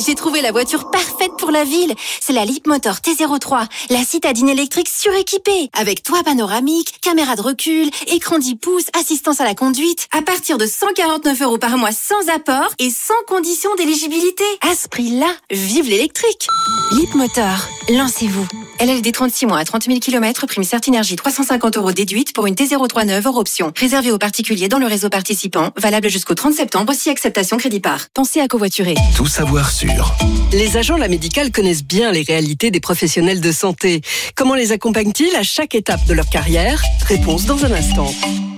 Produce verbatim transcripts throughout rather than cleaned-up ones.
J'ai trouvé la voiture parfaite pour la ville. C'est la Leapmotor T zéro trois, la citadine électrique suréquipée, avec toit panoramique, caméra de recul, écran dix pouces, assistance à la conduite, à partir de cent quarante-neuf euros par mois sans apport et sans condition d'éligibilité. À ce prix-là, vive l'électrique. Leapmotor, lancez-vous. L L D trente-six mois à trente mille kilomètres, prime Certinergie trois cent cinquante euros déduite pour une T zéro trois neuve hors option. Réservé aux particuliers dans le réseau participant, valable jusqu'au trente septembre, si acceptation crédit par. Pensez à covoiturer. Tout savoir sur. Les agents La Médicale connaissent bien les réalités des professionnels de santé. Comment les accompagnent-ils à chaque étape de leur carrière? Réponse dans un instant.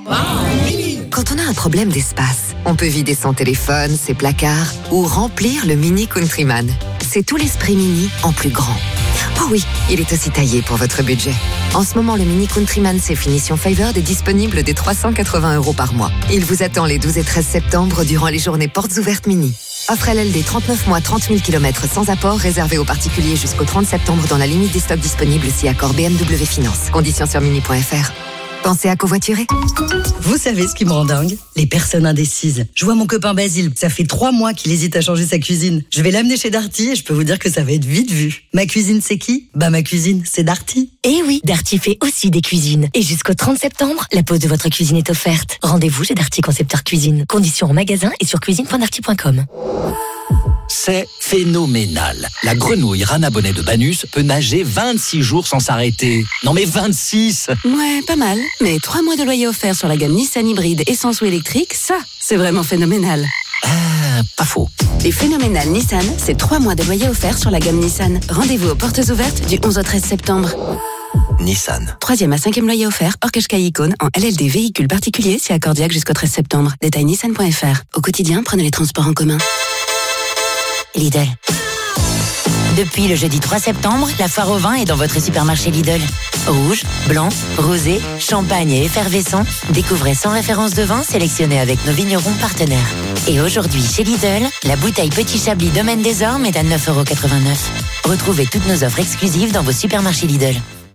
Quand on a un problème d'espace, on peut vider son téléphone, ses placards ou remplir le Mini Countryman. C'est tout l'esprit Mini en plus grand. Oh oui, il est aussi taillé pour votre budget. En ce moment, le Mini Countryman C Finition Favored est disponible dès trois cent quatre-vingts euros par mois. Il vous attend les douze et treize septembre durant les journées portes ouvertes Mini. Offre L L D trente-neuf mois, trente mille kilomètres sans apport, réservé aux particuliers jusqu'au trente septembre dans la limite des stocks disponibles si accord B M W Finance. Conditions sur mini point f r. Pensez à covoiturer. Vous savez ce qui me rend dingue? Les personnes indécises. Je vois mon copain Basile, ça fait trois mois qu'il hésite à changer sa cuisine. Je vais l'amener chez Darty et je peux vous dire que ça va être vite vu. Ma cuisine, c'est qui? Bah ma cuisine, c'est Darty. Eh oui, Darty fait aussi des cuisines. Et jusqu'au trente septembre, la pose de votre cuisine est offerte. Rendez-vous chez Darty Concepteur Cuisine. Conditions en magasin et sur cuisine point darty point com. C'est phénoménal. La grenouille Rana Bonnet de Banus peut nager vingt-six jours sans s'arrêter. Non mais vingt-six! Ouais, pas mal. Mais trois mois de loyer offert sur la gamme Nissan hybride essence ou électrique, ça, c'est vraiment phénoménal. Ah, pas faux. Les phénoménales Nissan, c'est trois mois de loyer offert sur la gamme Nissan. Rendez-vous aux portes ouvertes du onze au treize septembre. Nissan. Troisième à cinquième loyer offert, hors Qashqai Icône, en L L D véhicule particulier, c'est accordiaque jusqu'au treize septembre. Détail nissan point f r. Au quotidien, prenez les transports en commun. Lidl. Depuis le jeudi trois septembre, la foire au vin est dans votre supermarché Lidl. Rouge, blanc, rosé, champagne et effervescent. Découvrez cent références de vin sélectionnées avec nos vignerons partenaires. Et aujourd'hui, chez Lidl, la bouteille Petit Chablis Domaine des Ormes est à neuf euros quatre-vingt-neuf. Retrouvez toutes nos offres exclusives dans vos supermarchés Lidl.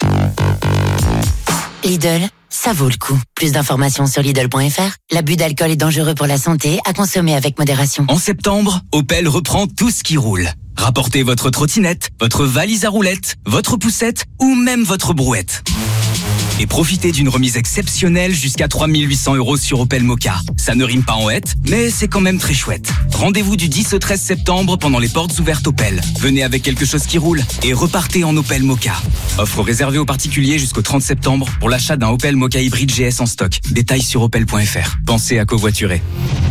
Lidl, ça vaut le coup. Plus d'informations sur Lidl point f r. L'abus d'alcool est dangereux pour la santé, à consommer avec modération. En septembre, Opel reprend tout ce qui roule. Rapportez votre trottinette, votre valise à roulettes, votre poussette ou même votre brouette. Et profitez d'une remise exceptionnelle jusqu'à trois mille huit cents euros sur Opel Mokka. Ça ne rime pas en hête, mais c'est quand même très chouette. Rendez-vous du dix au treize septembre pendant les portes ouvertes Opel. Venez avec quelque chose qui roule et repartez en Opel Mokka. Offre réservée aux particuliers jusqu'au trente septembre pour l'achat d'un Opel Mokka hybride G S en stock. Détails sur opel point f r. Pensez à covoiturer.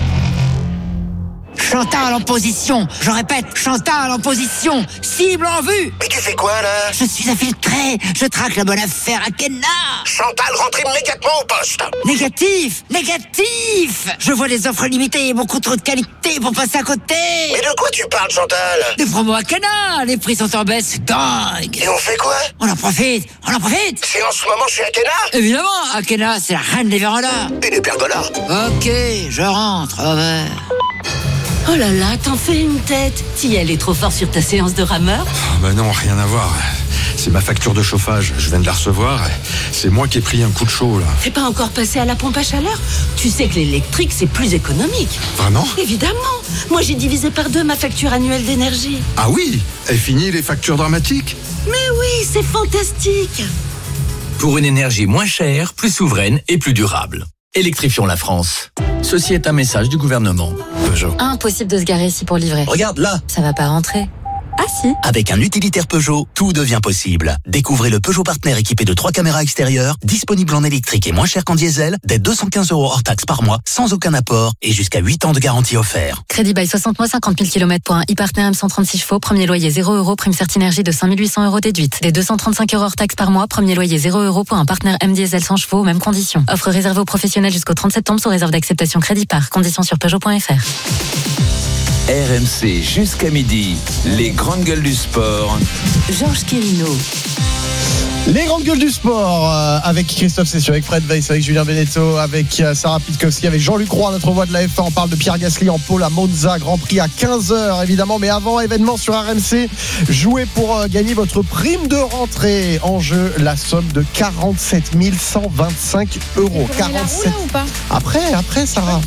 Chantal en position, je répète, Chantal en position, cible en vue. Mais tu fais quoi là? Je suis infiltré, je traque la bonne affaire à Kenna. Chantal, rentre immédiatement au poste. Négatif, négatif. Je vois les offres limitées et beaucoup trop de qualité pour passer à côté. Mais de quoi tu parles, Chantal? Des promos à Kenna, les prix sont en baisse, c'est dingue. Et on fait quoi? On en profite, on en profite. C'est en ce moment chez Akena? Évidemment, Akena, c'est la reine des vérandas. Et des pergolas. Ok, je rentre, over. Oh là là, t'en fais une tête. T'y allais trop fort sur ta séance de rameur? Oh bah non, rien à voir. C'est ma facture de chauffage, je viens de la recevoir. C'est moi qui ai pris un coup de chaud là. T'es pas encore passé à la pompe à chaleur? Tu sais que l'électrique c'est plus économique. Vraiment? Évidemment. Moi j'ai divisé par deux ma facture annuelle d'énergie. Ah oui? Et fini les factures dramatiques? Mais oui, c'est fantastique. Pour une énergie moins chère, plus souveraine et plus durable. Électrifions la France. Ceci est un message du gouvernement. Peugeot. Impossible de se garer ici pour livrer. Regarde là. Ça va pas rentrer. Ah si. Avec un utilitaire Peugeot, tout devient possible. Découvrez le Peugeot Partner équipé de trois caméras extérieures, disponible en électrique et moins cher qu'en diesel, dès deux cent quinze euros hors taxe par mois, sans aucun apport et jusqu'à huit ans de garantie offert. Crédit bail soixante mois, cinquante mille kilomètres pour un e-partner M cent trente-six chevaux, premier loyer zéro euros, prime Certinergie de cinq mille huit cents euros déduite. Dès deux cent trente-cinq euros hors taxe par mois, premier loyer zéro euros pour un partner M diesel cent chevaux, mêmes conditions. Offre réservée aux professionnels jusqu'au trente septembre sous réserve d'acceptation crédit par. Conditions sur peugeot point f r. R M C jusqu'à midi, les grandes gueules du sport. Georges Quirino. Les grandes gueules du sport euh, avec Christophe Cessieux, avec Fred Weiss, avec Julien Benetto, avec euh, Sarah Pitkowski, avec Jean-Luc Roy, notre voix de la F un. On parle de Pierre Gasly en pôle à Monza, Grand Prix à quinze heures évidemment. Mais avant, événement sur R M C, jouez pour euh, gagner votre prime de rentrée. En jeu, la somme de quarante-sept mille cent vingt-cinq euros. quarante-sept... ou pas Après, après Sarah.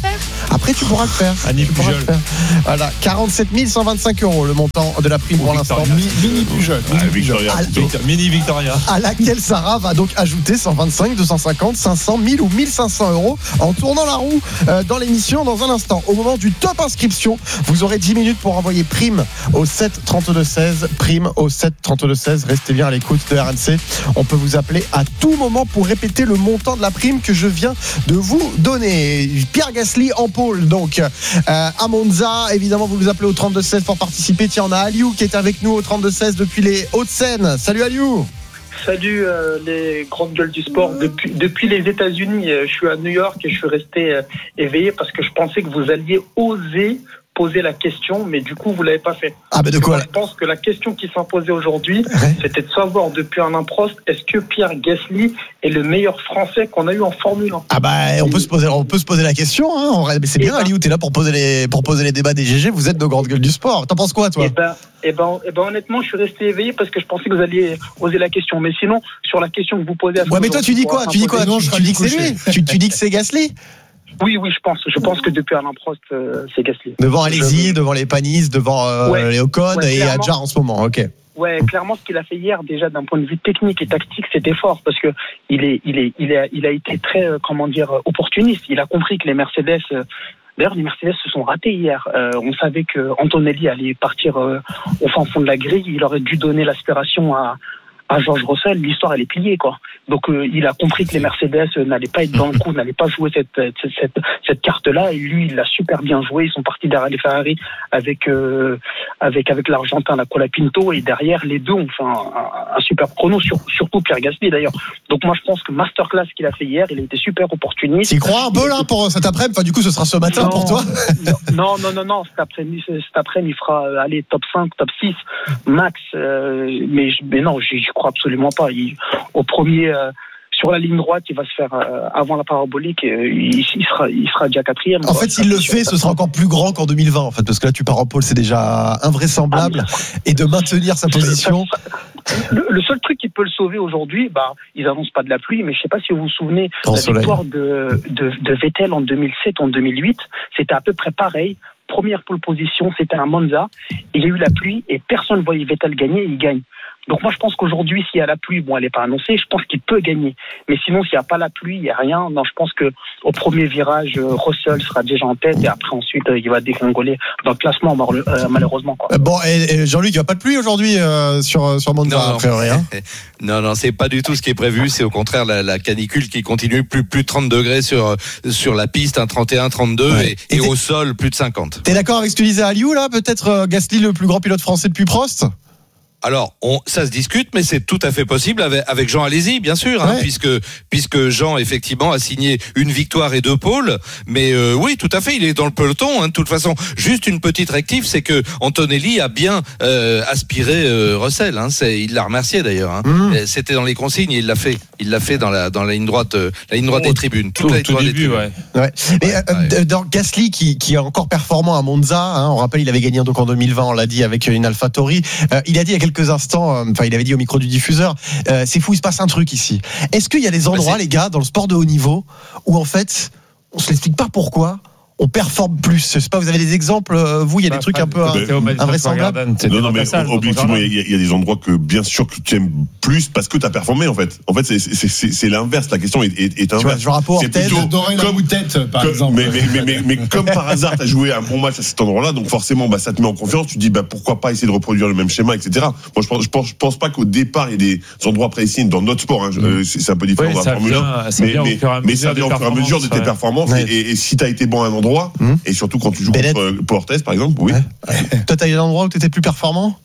Après, tu pourras le faire. Annie Tu pourras le Pujol. faire. Voilà, quarante-sept mille cent vingt-cinq euros le montant de la prime pour l'instant. Mi- Mini Pujol. Ouais, Victoria. Ah, plutôt. Victor- Mini Victoria. à laquelle Sarah va donc ajouter cent vingt-cinq, deux cent cinquante, cinq cents, mille ou mille cinq cents euros en tournant la roue euh, dans l'émission dans un instant. Au moment du top inscription, vous aurez dix minutes pour envoyer prime au sept trente-deux seize, prime au sept trente-deux seize. Restez bien à l'écoute de R M C. On peut vous appeler à tout moment pour répéter le montant de la prime que je viens de vous donner. Pierre Gasly en pôle donc euh, à Monza. Évidemment, vous nous appelez au trente-deux seize pour participer. Tiens, on a Aliou qui est avec nous au trente-deux seize depuis les Hauts-de-Seine. Salut Aliou. Salut euh, les grandes gueules du sport. Depuis, depuis les États-Unis, euh, je suis à New York et je suis resté euh, éveillé parce que je pensais que vous alliez oser poser la question, mais du coup vous l'avez pas fait. Ah ben de quoi? Je pense que la question qui s'imposait aujourd'hui, ouais. c'était de savoir depuis Alain Prost, est-ce que Pierre Gasly est le meilleur Français qu'on a eu en Formule un? Ah bah on peut se poser, on peut se poser la question. Hein. On, mais c'est et bien, ben, Aliou, t'es là pour poser les, pour poser les débats des G G. Vous êtes nos grandes gueules du sport. T'en penses quoi, toi? Et ben, et ben, et ben honnêtement, je suis resté éveillé parce que je pensais que vous alliez oser la question. Mais sinon, sur la question que vous posez, à ouais, mais toi, tu dis quoi? Tu dis quoi? Non, tu, tu dis que c'est lui. tu, tu dis que c'est Gasly? Oui, oui, je pense. Je pense que depuis Alain Prost, euh, c'est Gasly. Devant Alési, je... devant les Panis, devant euh, ouais. les Ocon ouais, et Adjar en ce moment. Ok. Ouais, clairement, ce qu'il a fait hier, déjà d'un point de vue technique et tactique, c'était fort parce que il est, il est, il a, il a été très, euh, comment dire, opportuniste. Il a compris que les Mercedes. Euh, D'ailleurs, les Mercedes se sont ratés hier. Euh, on savait que Antonelli allait partir euh, au fin fond de la grille. Il aurait dû donner l'aspiration à. à George Russell, l'histoire elle est pliée quoi. Donc euh, il a compris que les Mercedes euh, n'allaient pas être dans le coup, n'allaient pas jouer cette cette cette, cette carte là et lui il l'a super bien joué. Ils sont partis derrière les Ferrari avec euh, avec avec l'Argentin la Colapinto et derrière les deux ont fait un, un, un super chrono sur, surtout Pierre Gasly d'ailleurs. Donc moi je pense que masterclass qu'il a fait hier, il a été super opportuniste. Tu crois un peu là pour cet après-midi? Enfin du coup ce sera ce matin non, pour toi. Non non non non cet après-midi cet après-midi il fera euh, aller top cinq, top six max euh, mais mais non j'y crois absolument pas. Il, au premier, euh, sur la ligne droite, il va se faire euh, avant la parabolique. Euh, il, il sera, il sera déjà quatrième. En quoi. fait, s'il le fait, ce sera encore plus grand qu'en deux mille vingt, en fait, parce que là, tu pars en pôle, c'est déjà invraisemblable, ah, et de maintenir sa position. Le, le seul truc qui peut le sauver aujourd'hui, bah, ils annoncent pas de la pluie, mais je sais pas si vous vous souvenez, la soleil. victoire de, de, de Vettel en deux mille sept, en deux mille huit, c'était à peu près pareil. Première pole position, c'était un Monza. Il y a eu la pluie et personne ne voyait Vettel gagner et il gagne. Donc moi je pense qu'aujourd'hui s'il y a la pluie, bon elle n'est pas annoncée, je pense qu'il peut gagner. Mais sinon s'il n'y a pas la pluie, il n'y a rien. Non, je pense que au premier virage, Russell sera déjà en tête et après ensuite il va dégringoler dans le classement malheureusement quoi. Bon et, et Jean-Luc, il n'y a pas de pluie aujourd'hui euh, sur sur Monza non, a priori. Hein. non non c'est pas du tout ce qui est prévu. C'est au contraire la, la canicule qui continue, plus plus de trente degrés sur sur la piste, un trente et un, trente-deux ouais. et, et, et au sol plus de cinquante. T'es d'accord avec ce que tu disais à Aliou là? Peut-être euh, Gasly le plus grand pilote français depuis Prost? Alors, on, ça se discute, mais c'est tout à fait possible avec, avec Jean Alesi, bien sûr, hein, ouais. puisque puisque Jean effectivement a signé une victoire et deux pôles. Mais euh, oui, tout à fait, il est dans le peloton. Hein, de toute façon, juste une petite rectif, c'est que Antonelli a bien euh, aspiré euh, Russell. Hein, c'est, il l'a remercié d'ailleurs. Hein. Mmh. C'était dans les consignes, et il l'a fait. Il l'a fait dans la dans la ligne droite, euh, la ligne droite oh, des tribunes. Toute tout, la ligne droite début, des tribunes. Ouais. ouais. Mais euh, ouais. dans Gasly qui qui est encore performant à Monza, hein, on rappelle, il avait gagné donc en deux mille vingt, on l'a dit avec une AlphaTauri. Euh, il a dit il y a quelques instants. Euh, Enfin, il avait dit au micro du diffuseur, euh, c'est fou, il se passe un truc ici. Est-ce qu'il y a des endroits, bah les gars, dans le sport de haut niveau, où en fait, on se l'explique pas pourquoi on performe plus? Je sais pas, vous avez des exemples, vous, il y a bah, des trucs un peu ben, invraisemblables? Non, non, mais objectivement, il y, y a des endroits que bien sûr que tu aimes plus parce que tu as performé en fait. En fait, c'est, c'est, c'est, c'est l'inverse, la question est, est, est inverse. Tu vois, rapport c'est tête, plutôt dorer comme, la tête, par comme, exemple. Mais, mais, mais, mais, mais comme par hasard, tu as joué un bon match à cet endroit-là, donc forcément, bah, ça te met en confiance, tu te dis bah, pourquoi pas essayer de reproduire le même schéma, et cetera. Moi, je pense, je pense, je pense pas qu'au départ, il y ait des endroits précis dans notre sport, hein, mmh. c'est, c'est un peu différent ouais, dans la Formule un, mais, mais, mais ça vient au fur et à mesure de tes performances, et si tu as été bon à un endroit, et surtout quand tu joues Bennett. contre Portes par exemple, oui. Ouais. Toi, t'as eu un endroit où t'étais plus performant?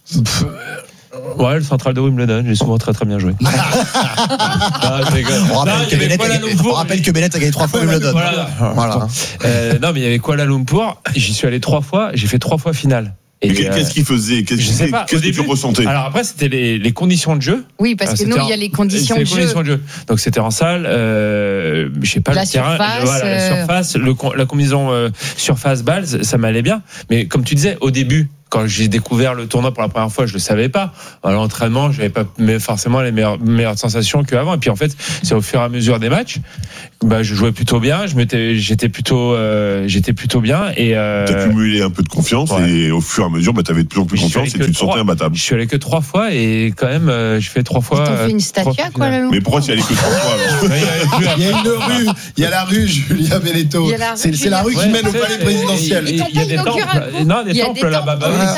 Ouais, le central de Wimbledon, j'ai souvent très très bien joué. non, on, rappelle non, que Bennett a, on rappelle que Bennett a gagné trois fois Wimbledon. Voilà. voilà. euh, non, mais il y avait Kuala Lumpur, j'y suis allé trois fois, j'ai fait trois fois finale. Et mais qu'est-ce qu'il faisait? Qu'est-ce, je sais pas, qu'est-ce que tu ressentais? Alors après, c'était les, les conditions de jeu. Oui, parce que nous, il y a les conditions de les jeu. conditions de jeu. Donc c'était en salle, euh, je sais pas, la le terrain, surface, le, voilà, la surface, le, la combinaison euh, surface balle, ça m'allait bien. Mais comme tu disais, au début, quand j'ai découvert le tournoi pour la première fois, je le savais pas. À l'entraînement, j'avais pas forcément les meilleures, meilleures sensations qu'avant. Et puis en fait, c'est au fur et à mesure des matchs, bah, je jouais plutôt bien, je m'étais, j'étais plutôt, euh, j'étais plutôt bien. Et euh, t'as cumulé un peu de confiance ouais. et au fur et à mesure, bah, t'avais de plus en plus confiance et tu te trois, sentais imbattable. Je suis allé que trois fois et quand même, euh, je fais trois fois. Ils t'ont fait une statia, quoi, là. Mais pourquoi tu y allais que trois fois? Il y a une rue, il y a la rue Julien Benetto. C'est, c'est la rue qui mène au palais présidentiel. Il y a des temples. Non, des temples là-bas.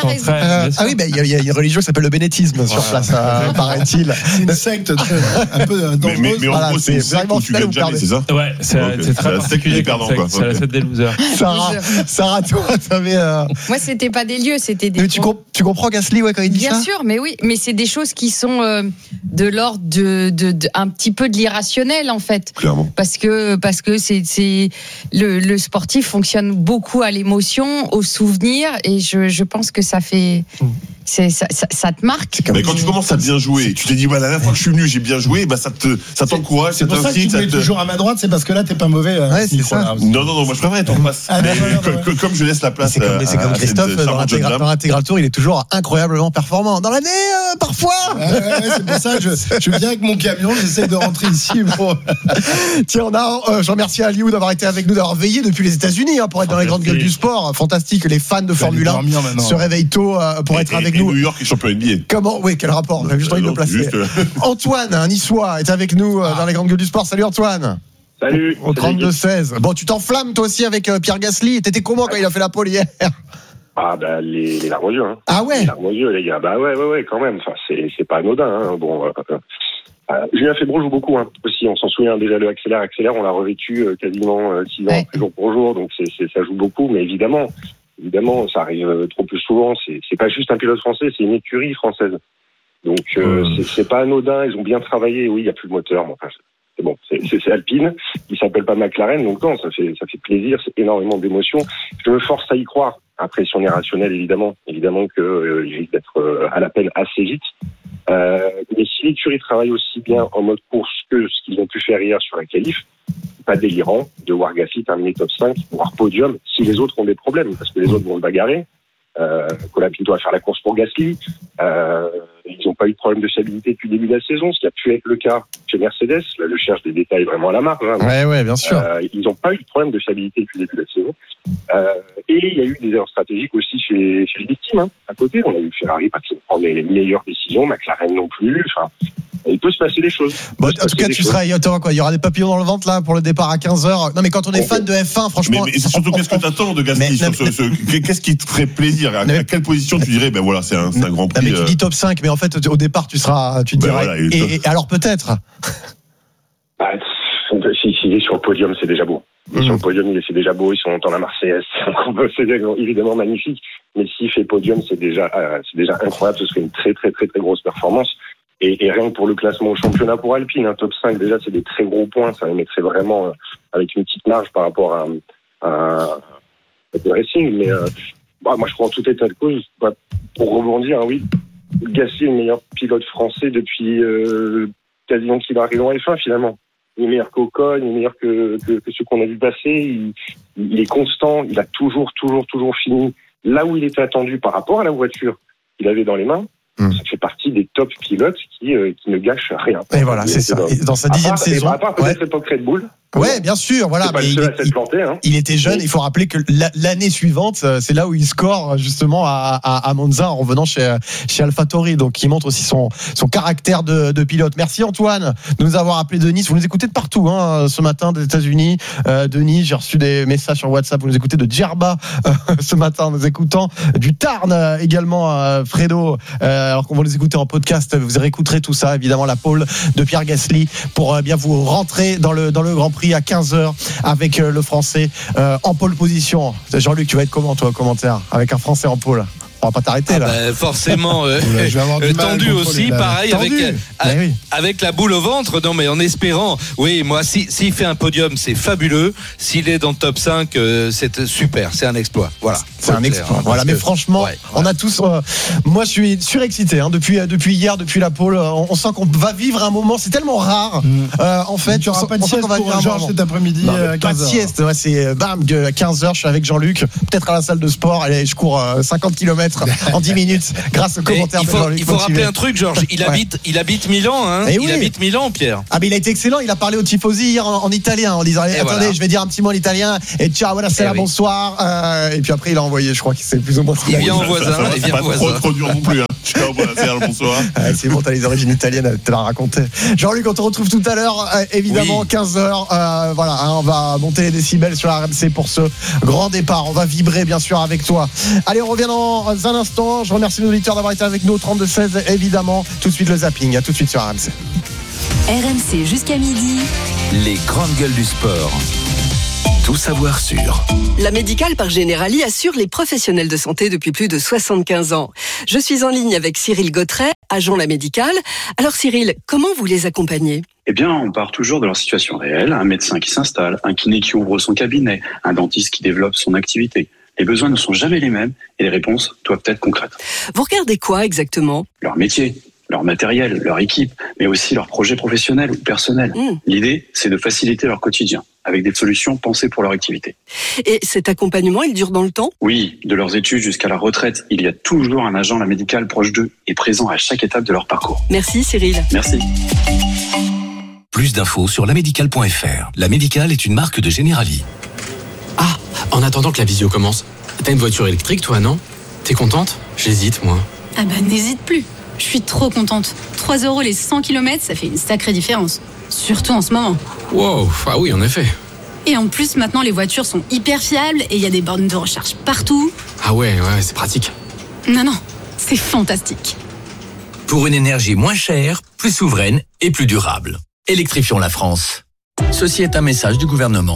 Ah oui, il y a une religion qui s'appelle le bénétisme sur place, paraît-il. C'est une secte un peu dangereuse. Mais en gros, c'est une secte où tu gagnes jamais, c'est ça? Ouais, c'est très particulier. C'est la secte des losers. Sarah, Sarah, toi, t'avais. Moi, c'était pas des lieux, c'était des. Mais tu, comp- tu comprends Gasly, ouais, quand il dit Bien ça? Bien sûr, mais oui, mais c'est des choses qui sont euh, de l'ordre de, de, de un petit peu de l'irrationnel en fait. Clairement. Parce que parce que c'est c'est le, le sportif fonctionne beaucoup à l'émotion, au souvenir, et je je pense que ça fait. C'est, ça, ça, ça te marque. Mais quand tu commences à bien jouer, tu t'es dit, voilà, la dernière fois que je suis venu, j'ai bien joué, bah, ça, te, ça t'encourage, c'est, c'est pour ça que tu mets te... toujours à ma droite, c'est parce que là, t'es pas mauvais. Ouais, c'est ça. Là, non, non, non, moi je préfère être en face. Ah, mais, non, non, comme, non, comme je laisse la place. C'est comme, c'est comme Christophe, dans l'intégral, dans l'intégral tour, il est toujours incroyablement performant. Dans l'année, euh, parfois. Ouais, ouais, ouais, c'est pour ça que je, je viens avec mon camion, j'essaie de rentrer ici. Pour... Tiens, on a, euh, je remercie Aliou d'avoir été avec nous, d'avoir veillé depuis les États-Unis hein, pour être dans les grandes gueules du sport. Fantastique, les fans de Formule un se réveillent tôt euh, pour et, être et, avec et nous. New York est champion N B A. Comment? Oui, quel rapport? J'ai juste envie de le placer. Juste... Antoine, un niçois, est avec nous euh, dans les grandes gueules du sport. Salut Antoine. Salut. Au trente-deux seize. Bon, tu t'enflammes toi aussi avec euh, Pierre Gasly. T'étais comment quand il a fait la pole hier? Ah bah les, les larmes aux yeux. Hein. Ah ouais. Les larmes aux yeux, les gars. Bah ouais, ouais, ouais, quand même. Enfin, c'est c'est pas anodin. Hein. Bon. Euh, euh, Julien Febvre joue beaucoup hein, aussi. On s'en souvient déjà le accélère, accélère. On l'a revécu euh, quasiment euh, six ans ouais. jour pour jour. Donc c'est, c'est ça joue beaucoup. Mais évidemment, évidemment, ça arrive euh, trop plus souvent. C'est c'est pas juste un pilote français, c'est une écurie française. Donc euh, mmh. c'est, c'est pas anodin, ils ont bien travaillé. Oui, il y a plus de moteur, mais enfin c'est bon, c'est, c'est, c'est Alpine. Il s'appelle pas McLaren, donc non, ça fait ça fait plaisir, c'est énormément d'émotions. Je me force à y croire. Après, si on est rationnel, évidemment, évidemment que euh, il risque d'être euh, à la peine assez vite. Euh, mais si l'écurie travaille aussi bien en mode course que ce qu'ils ont pu faire hier sur la qualif, c'est pas délirant de voir Gasly terminer top cinq, voire podium, si les autres ont des problèmes, parce que les autres vont se bagarrer. Euh, Colapinto va faire la course pour Gasly. Euh, ils n'ont pas eu de problème de stabilité depuis le début de la saison, ce qui a pu être le cas chez Mercedes. Là, je cherche des détails vraiment à la marge. Hein. Ouais, ouais, bien sûr. Euh, ils n'ont pas eu de problème de stabilité depuis le début de la saison. Euh, et il y a eu des erreurs stratégiques aussi chez, chez les victimes. Hein. À côté, on a eu Ferrari pas qui prend les meilleures décisions, McLaren non plus. Enfin, il peut se passer des choses. Bon, en tout cas, tu seras, il y aura quoi? Il y aura des papillons dans le ventre là pour le départ à quinze heures. Non, mais quand on est fan de F un, franchement. Mais, mais c'est surtout, qu'est-ce que t'attends de Gasly sur ce, ce, qu'est-ce qui te ferait plaisir? À, à quelle position tu dirais, ben voilà, c'est un, c'est un grand prix. Non, mais tu dis top cinq, mais en fait, au départ, tu seras, tu te ben dirais. Voilà, et, et alors peut-être. Bah, s'il si, si est sur le podium, c'est déjà beau. Mmh. Sur le podium, c'est déjà beau. Ils sont dans la Marseillaise, c'est évidemment magnifique. Mais s'il fait podium, c'est déjà, euh, c'est déjà incroyable. Ce serait une très, très, très, très grosse performance. Et, et rien que pour le classement au championnat pour Alpine, un top cinq, déjà, c'est des très gros points. Ça les mettrait vraiment euh, avec une petite marge par rapport à, à, à le racing. Mais euh, bah, moi, je crois en tout état de cause, bah, pour rebondir, hein, oui, Gasly est le meilleur pilote français depuis euh, quasiment qu'il va arriver en F un, finalement. Il est meilleur qu'Ocon, il est meilleur que, que, que ceux qu'on a vu passer. Il, il est constant, il a toujours, toujours, toujours fini là où il était attendu par rapport à la voiture qu'il avait dans les mains. Mmh. Ça fait partie des top pilotes qui, euh, qui ne gâchent rien. Et voilà, c'est ça. Dans, dans sa dixième part, saison. À part peut-être ouais. l'époque Red Bull. Ouais, bien sûr, voilà. C'est pas mais le seul il, à s'être planté, hein. il était jeune. Il faut rappeler que l'année suivante, c'est là où il score justement à, à, à Monza en revenant chez, chez AlphaTauri. Donc, il montre aussi son, son caractère de, de pilote. Merci Antoine de nous avoir appelé de Nice. Vous nous écoutez de partout hein, ce matin des États-Unis, euh, de Nice. J'ai reçu des messages sur WhatsApp. Vous nous écoutez de Djerba euh, ce matin, en nous écoutant du Tarn euh, également, euh, Fredo. Euh, alors qu'on va les écouter en podcast, vous réécouterez tout ça, évidemment la pole de Pierre Gasly pour euh, bien vous rentrer dans le dans le Grand Prix à quinze heures. Avec le Français euh, en pole position. Jean-Luc, tu vas être comment toi au commentaire avec un Français en pole? On va pas t'arrêter là. Ah bah, forcément euh, euh, tendu aussi, pareil tendu. Avec euh, oui. avec la boule au ventre. Non mais en espérant, oui, moi si s'il fait un podium, c'est fabuleux. S'il est dans le top cinq, euh, c'est super, c'est un exploit. Voilà. C'est un exploit. Hein, voilà, mais que, franchement, ouais, on a tous euh, moi je suis surexcité hein, depuis depuis hier, depuis la pole, on, on sent qu'on va vivre un moment, c'est tellement rare. Mmh. Euh, en fait, tu auras pas de sieste pour Georges cet après-midi non, euh, Pas de sieste, ouais, c'est bam, quinze heures, je suis avec Jean-Luc, peut-être à la salle de sport, allez, je cours euh, cinquante kilomètres kilomètres en dix minutes grâce aux commentaires il faut, de Jean-Luc il faut Motivé. rappeler un truc, Georges. Il, Ouais. habite, il habite Milan, hein. Eh Il oui. habite Milan, Pierre. Ah mais il a été excellent, il a parlé au tifosi hier en, en italien en disant allez, Et attendez, voilà. je vais dire un petit mot en italien et ciao, voilà, c'est Eh là, oui. bonsoir. Euh, et puis après il a envoyé, je crois que c'est plus ou moins ce qu'il Il a dit. vient en voisin, Ça va, il c'est vient pas en trop, voisin. trop dur non plus. Hein. Ciao, voilà, c'est le bonsoir. Ouais, c'est bon, t'as les origines italiennes, elle te l'a raconté. Jean-Luc, on te retrouve tout à l'heure, euh, évidemment, Oui. quinze heures. Euh, voilà, hein, on va monter les décibels sur la R M C pour ce grand départ. On va vibrer, bien sûr, avec toi. Allez, on revient dans un instant. Je remercie nos auditeurs d'avoir été avec nous au trente-deux seize, évidemment. Tout de suite, le zapping. À tout de suite sur R M C. R M C jusqu'à midi. Les grandes gueules du sport. Tout savoir sur. La médicale par Generali assure les professionnels de santé depuis plus de soixante-quinze ans. Je suis en ligne avec Cyril Gautret, agent La Médicale. Alors Cyril, comment vous les accompagnez ? Eh bien, on part toujours de leur situation réelle. Un médecin qui s'installe, un kiné qui ouvre son cabinet, un dentiste qui développe son activité. Les besoins ne sont jamais les mêmes et les réponses doivent être concrètes. Vous regardez quoi exactement ? Leur métier, leur matériel, leur équipe, mais aussi leur projet professionnel ou personnel. Mmh. L'idée, c'est de faciliter leur quotidien avec des solutions pensées pour leur activité. Et cet accompagnement, il dure dans le temps ? Oui, de leurs études jusqu'à la retraite, il y a toujours un agent La Médicale proche d'eux et présent à chaque étape de leur parcours. Merci Cyril. Merci. Plus d'infos sur lamédicale point f r. La Médicale est une marque de Generali. Ah, en attendant que la visio commence, t'as une voiture électrique toi, non ? T'es contente ? J'hésite, moi. Ah bah n'hésite plus. Je suis trop contente. trois euros les cent kilomètres, ça fait une sacrée différence. Surtout en ce moment. Wow, ah oui, en effet. Et en plus, maintenant, les voitures sont hyper fiables et il y a des bornes de recharge partout. Ah ouais, ouais, c'est pratique. Non, non, c'est fantastique. Pour une énergie moins chère, plus souveraine et plus durable. Électrifions la France. Ceci est un message du gouvernement.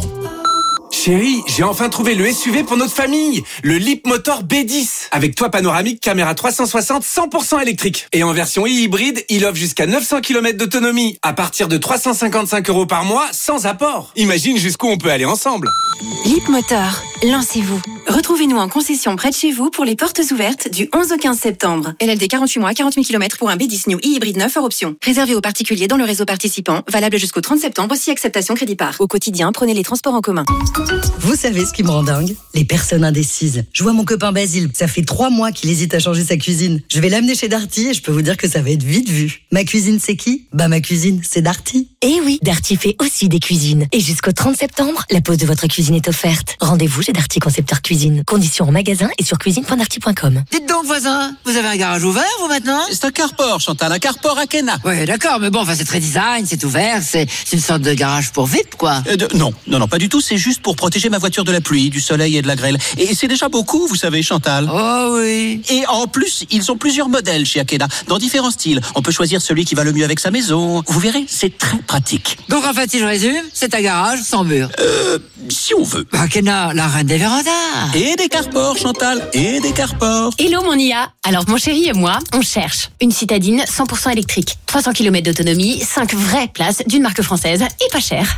Chérie, j'ai enfin trouvé le S U V pour notre famille, le Leapmotor B dix, avec toit panoramique, caméra trois cent soixante, cent pour cent électrique. Et en version e-hybride, il offre jusqu'à neuf cents kilomètres d'autonomie, à partir de trois cent cinquante-cinq euros par mois, sans apport. Imagine jusqu'où on peut aller ensemble. Leapmotor, lancez-vous. Retrouvez-nous en concession près de chez vous pour les portes ouvertes du onze au quinze septembre. L L D quarante-huit mois, quarante mille kilomètres pour un B dix New e-hybride neuf hors option. Réservé aux particuliers dans le réseau participant, valable jusqu'au trente septembre, si acceptation crédit par. Au quotidien, prenez les transports en commun. Vous savez ce qui me rend dingue ? Les personnes indécises. Je vois mon copain Basile, ça fait trois mois qu'il hésite à changer sa cuisine. Je vais l'amener chez Darty et je peux vous dire que ça va être vite vu. Ma cuisine, c'est qui ? Bah ma cuisine, c'est Darty. Eh oui, Darty fait aussi des cuisines. Et jusqu'au trente septembre, la pose de votre cuisine est offerte. Rendez-vous chez Darty Concepteur Cuisine. Conditions en magasin et sur cuisine point darty point com. Dites donc, voisin, vous avez un garage ouvert, vous, maintenant ? C'est un carport, Chantal, un carport à Kena. Ouais, d'accord, mais bon, enfin, c'est très design, c'est ouvert, c'est c'est une sorte de garage pour V I P, quoi. Euh, de- non, non, non, pas du tout. C'est juste pour protéger ma voiture de la pluie, du soleil et de la grêle. Et c'est déjà beaucoup, vous savez, Chantal. Oh oui. Et en plus, ils ont plusieurs modèles chez Akena, dans différents styles. On peut choisir celui qui va le mieux avec sa maison. Vous verrez, c'est très pratique. Donc, en fait, si je résume, c'est un garage sans mur. Euh, si on veut. Bah, Kena, la reine des vérandas. Et des carports, Chantal, et des carports. Hello mon I A. Alors mon chéri et moi, on cherche une citadine cent pour cent électrique, trois cents kilomètres d'autonomie, cinq vraies places d'une marque française et pas cher.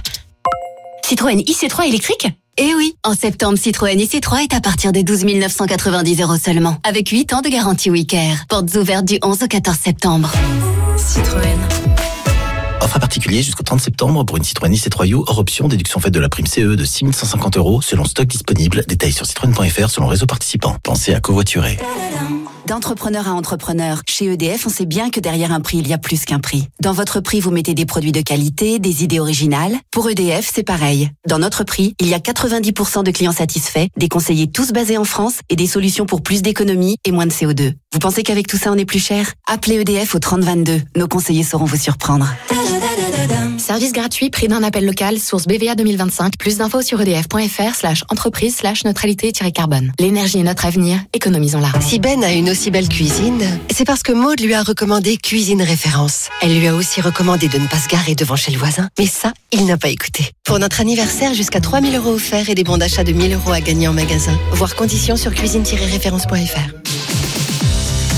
Citroën I C trois électrique ? Eh oui, en septembre, Citroën I C trois est à partir de douze mille neuf cent quatre-vingt-dix euros seulement, avec huit ans de garantie WeCare. Portes ouvertes du onze au quatorze septembre. Citroën. Offre à particulier jusqu'au trente septembre pour une Citroën I C trois U hors option, déduction faite de la prime C E de six mille cent cinquante euros selon stock disponible. Détails sur citroën point f r selon réseau participant. Pensez à covoiturer. D'entrepreneur à entrepreneur, chez E D F, on sait bien que derrière un prix, il y a plus qu'un prix. Dans votre prix, vous mettez des produits de qualité, des idées originales. Pour E D F, c'est pareil. Dans notre prix, il y a quatre-vingt-dix pour cent de clients satisfaits, des conseillers tous basés en France et des solutions pour plus d'économie et moins de C O deux. Vous pensez qu'avec tout ça, on est plus cher ? Appelez E D F au trente vingt-deux. Nos conseillers sauront vous surprendre. Service gratuit, prix d'un appel local, source B V A deux mille vingt-cinq. Plus d'infos sur edf.fr slash entreprise slash neutralité-carbone. L'énergie est notre avenir, économisons-la. Si Ben a une aussi belle cuisine, c'est parce que Maud lui a recommandé Cuisine Référence. Elle lui a aussi recommandé de ne pas se garer devant chez le voisin. Mais ça, il n'a pas écouté. Pour notre anniversaire, jusqu'à trois mille euros offerts et des bons d'achat de mille euros à gagner en magasin. Voir conditions sur cuisine tiret référence point f r.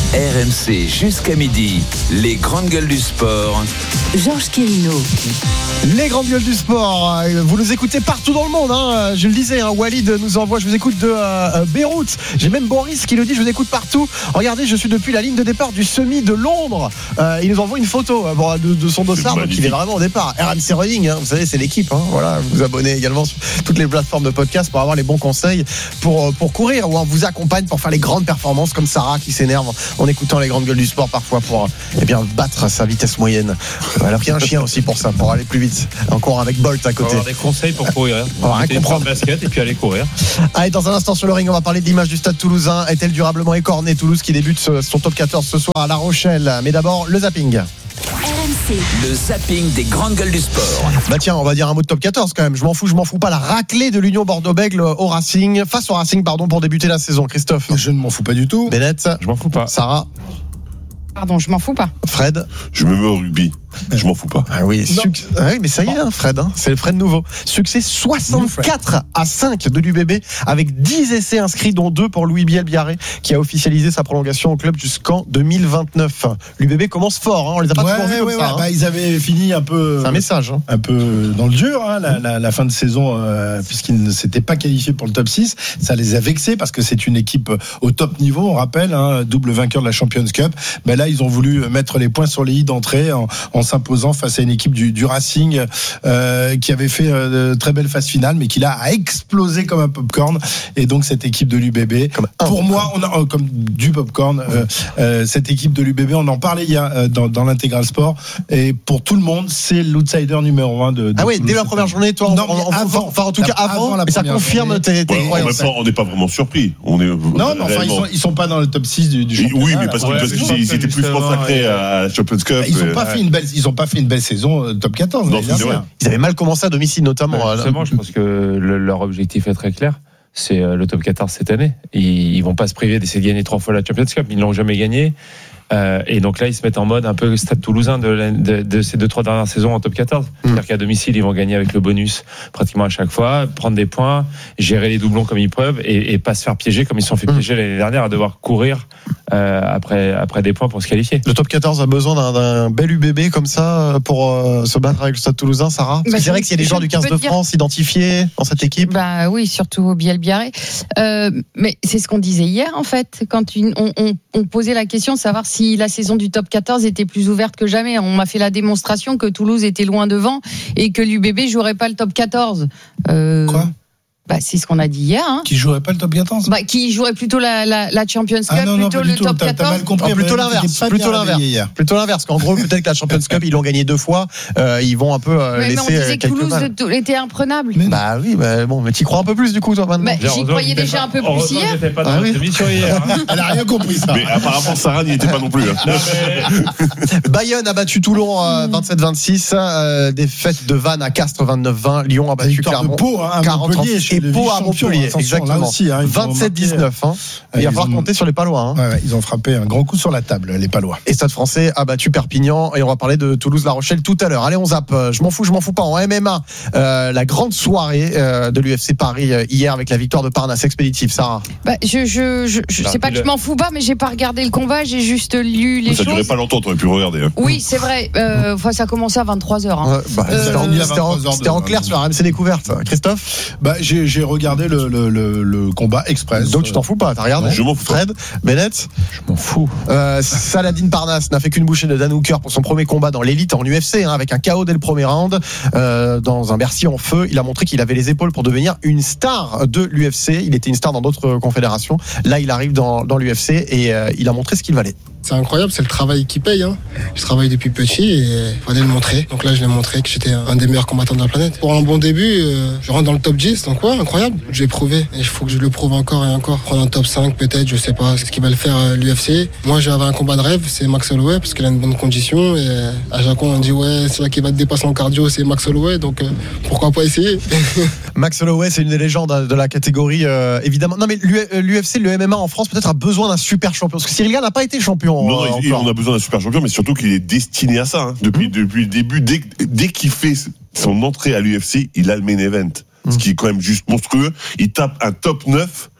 R M C jusqu'à midi, les grandes gueules du sport. Georges Quérino. Les grandes gueules du sport, vous nous écoutez partout dans le monde, hein. Je le disais, hein, Walid nous envoie, je vous écoute de euh, Beyrouth. J'ai même Boris qui le dit, je vous écoute partout. Regardez, je suis depuis la ligne de départ du semi de Londres. Euh, il nous envoie une photo euh, bon, de, de son dossard, donc il est vraiment au départ. R M C Running, hein, vous savez, c'est l'équipe. Hein, voilà, vous vous abonnez également sur toutes les plateformes de podcast pour avoir les bons conseils pour, pour courir, ou on vous accompagne pour faire les grandes performances, comme Sarah qui s'énerve en écoutant les grandes gueules du sport parfois pour eh bien, battre sa vitesse moyenne. Elle a pris un chien aussi pour ça, pour aller plus vite. Encore avec Bolt à côté. On va avoir des conseils pour courir. On va comprendre le basket et puis aller courir. Allez, dans un instant sur le ring, on va parler de l'image du stade toulousain. Est-elle durablement écornée? Toulouse qui débute son top quatorze ce soir à La Rochelle. Mais d'abord, le zapping. R M C. Le zapping des grandes gueules du sport. Bah tiens, on va dire un mot de top quatorze quand même. Je m'en fous, je m'en fous pas. La raclée de l'Union Bordeaux-Bègles au Racing, face au Racing, pardon, pour débuter la saison. Christophe. Je ne m'en fous pas du tout. Bennett. Je m'en fous pas. Sarah. Pardon, je m'en fous pas. Fred. Je me mets au rugby. Je m'en fous pas. Ah oui, suc... ah oui mais ça y est, hein, Fred. Hein, c'est le Fred nouveau. Succès soixante-quatre à cinq de l'U B B avec dix essais inscrits, dont deux pour Louis Biel-Biarré, qui a officialisé sa prolongation au club jusqu'en deux mille vingt-neuf. L'U B B commence fort. Hein, on les a pas ouais, toujours vus ouais, comme ouais, ça. Ouais, hein. bah, ils avaient fini un peu. C'est un message. Hein. Un peu dans le dur, hein, la, la, la fin de saison, euh, puisqu'ils ne s'étaient pas qualifiés pour le top six. Ça les a vexés parce que c'est une équipe au top niveau, on rappelle, hein, double vainqueur de la Champions Cup. Ben là, ils ont voulu mettre les points sur les i d'entrée en, en s'imposant face à une équipe du, du Racing euh, qui avait fait euh, de très belle phase finale, mais qui là a explosé comme un popcorn. Et donc cette équipe de l'U B B, comme pour moi, on a, euh, comme du popcorn, euh, euh, cette équipe de l'U B B, on en parlait il y a euh, dans, dans l'intégral sport. Et pour tout le monde, c'est l'outsider numéro un de. de ah oui, dès la première journée, toi, non, on, on, avant, enfin en tout cas avant, avant la mais ça confirme tes, tes ouais, croyances. On n'est pas vraiment surpris. On est non, mais enfin ils sont, ils sont pas dans le top six du, du championnat. Oui, mais parce, ouais, parce qu'ils ouais, étaient plus consacrés à la Champions Cup. Ils n'ont pas fait une belle, ils ont pas fait une belle saison euh, top quatorze. Non, ils avaient mal commencé à domicile notamment. Ouais, justement, je pense que le, leur objectif est très clair. C'est le top quatorze cette année. Ils, ils vont pas se priver d'essayer de gagner trois fois la Champions Cup. Ils l'ont jamais gagné. Euh, et donc là, ils se mettent en mode un peu Stade Toulousain de, de, de ces deux trois dernières saisons en top quatorze. Mmh. C'est-à-dire qu'à domicile, ils vont gagner avec le bonus pratiquement à chaque fois, prendre des points, gérer les doublons comme ils peuvent et, et pas se faire piéger comme ils se sont fait piéger mmh. l'année dernière à devoir courir euh, après après des points pour se qualifier. Le top quatorze a besoin d'un, d'un bel U B B comme ça pour euh, se battre avec le Stade Toulousain, Sarah. Parce bah, c'est vrai qu'il y a des joueurs du quinze de France identifiés dans cette équipe. Bah oui, surtout au Biel-Biarré. Euh, mais c'est ce qu'on disait hier en fait, quand une, on, on, on posait la question de savoir si la saison du top quatorze était plus ouverte que jamais. On m'a fait la démonstration que Toulouse était loin devant et que l'U B B jouerait pas le top quatorze. Euh... Quoi ? Bah, c'est ce qu'on a dit hier. Hein. Qui jouerait pas le top quatorze? Bah, qui jouerait plutôt la, la, la Champions Cup, ah non, non, plutôt le tout. top t'as, quatorze. T'as mal compris. Oh, plutôt l'inverse. Plutôt l'inverse. Plutôt l'inverse. Qu'en gros, peut-être que la Champions Cup, ils l'ont gagné deux fois. Euh, ils vont un peu euh, mais laisser. Mais on disait que Toulouse mal. était imprenable. Mais bah oui, bah, bon, mais t'y crois un peu plus du coup, toi maintenant. Bah, j'y croyais déjà un peu plus hier. J'étais pas dans ah, oui. émission hier. Hein. Elle a rien compris ça. Mais apparemment, Sarah n'y était pas non plus. Hein. Non, mais... Bayonne a battu Toulon euh, vingt-sept vingt-six. Euh, défaite de Vannes à Castres vingt-neuf vingt. Lyon a battu Clermont. Pau, hein, quarante et Pau à Montpellier. Exactement. Aussi, hein, vingt-sept dix-neuf. Hein. Il va falloir ont... compter sur les Palois. Hein. Ouais, ouais, ils ont frappé un grand coup sur la table, les Palois. Et Stade Français a battu Perpignan. Et on va parler de Toulouse-La Rochelle tout à l'heure. Allez, on zappe. Je m'en fous, je m'en fous pas. En M M A, euh, la grande soirée euh, de l'U F C Paris euh, hier avec la victoire de Parnasse Expéditif. Sarah. Bah, je, je, je, je sais pas que je m'en fous pas, mais j'ai pas regardé le combat. J'ai juste lu les ça choses. Ça durait pas longtemps. T'aurais pu regarder. Hein. Oui, c'est vrai. Euh, enfin, ça a commencé à vingt-trois heures. Hein. Ouais, bah, euh, c'était, en, c'était, en, c'était en clair sur R M C Découverte. Christophe. Bah, j'ai, j'ai regardé le, le, le, le combat express. Donc tu t'en fous pas, t'as regardé? Je m'en fous. Fred, Bennett, je m'en fous. Euh, Saladin Parnasse n'a fait qu'une bouchée de Dan Hooker pour son premier combat dans l'élite en U F C, hein, avec un K O dès le premier round, euh, dans un Bercy en feu. Il a montré qu'il avait les épaules pour devenir une star de l'U F C. Il était une star dans d'autres confédérations. Là, il arrive dans, dans l'U F C et euh, il a montré ce qu'il valait. C'est incroyable, c'est le travail qui paye. Hein. Je travaille depuis petit et il fallait le montrer. Donc là, je l'ai montré que j'étais un des meilleurs combattants de la planète. Pour un bon début, euh, je rentre dans le top dix, donc ouais, incroyable. J'ai prouvé et il faut que je le prouve encore et encore. Prendre un top cinq peut-être, je sais pas ce qu'il va le faire euh, l'U F C. Moi, j'avais un combat de rêve, c'est Max Holloway parce qu'il a une bonne condition et euh, à chaque fois on dit ouais, c'est là qui va te dépasser en cardio, c'est Max Holloway, donc euh, pourquoi pas essayer. Max Holloway, c'est une des légendes de la catégorie, euh, évidemment. Non mais l'U F C, le M M A en France peut-être a besoin d'un super champion parce que Cyril Gane n'a pas été champion. Non, euh, il, on a besoin d'un super champion, mais surtout qu'il est destiné à ça. Hein. Depuis, mmh. depuis le début, dès, dès qu'il fait son entrée à l'U F C, il a le main event. Mmh. Ce qui est quand même juste monstrueux. Il tape un top neuf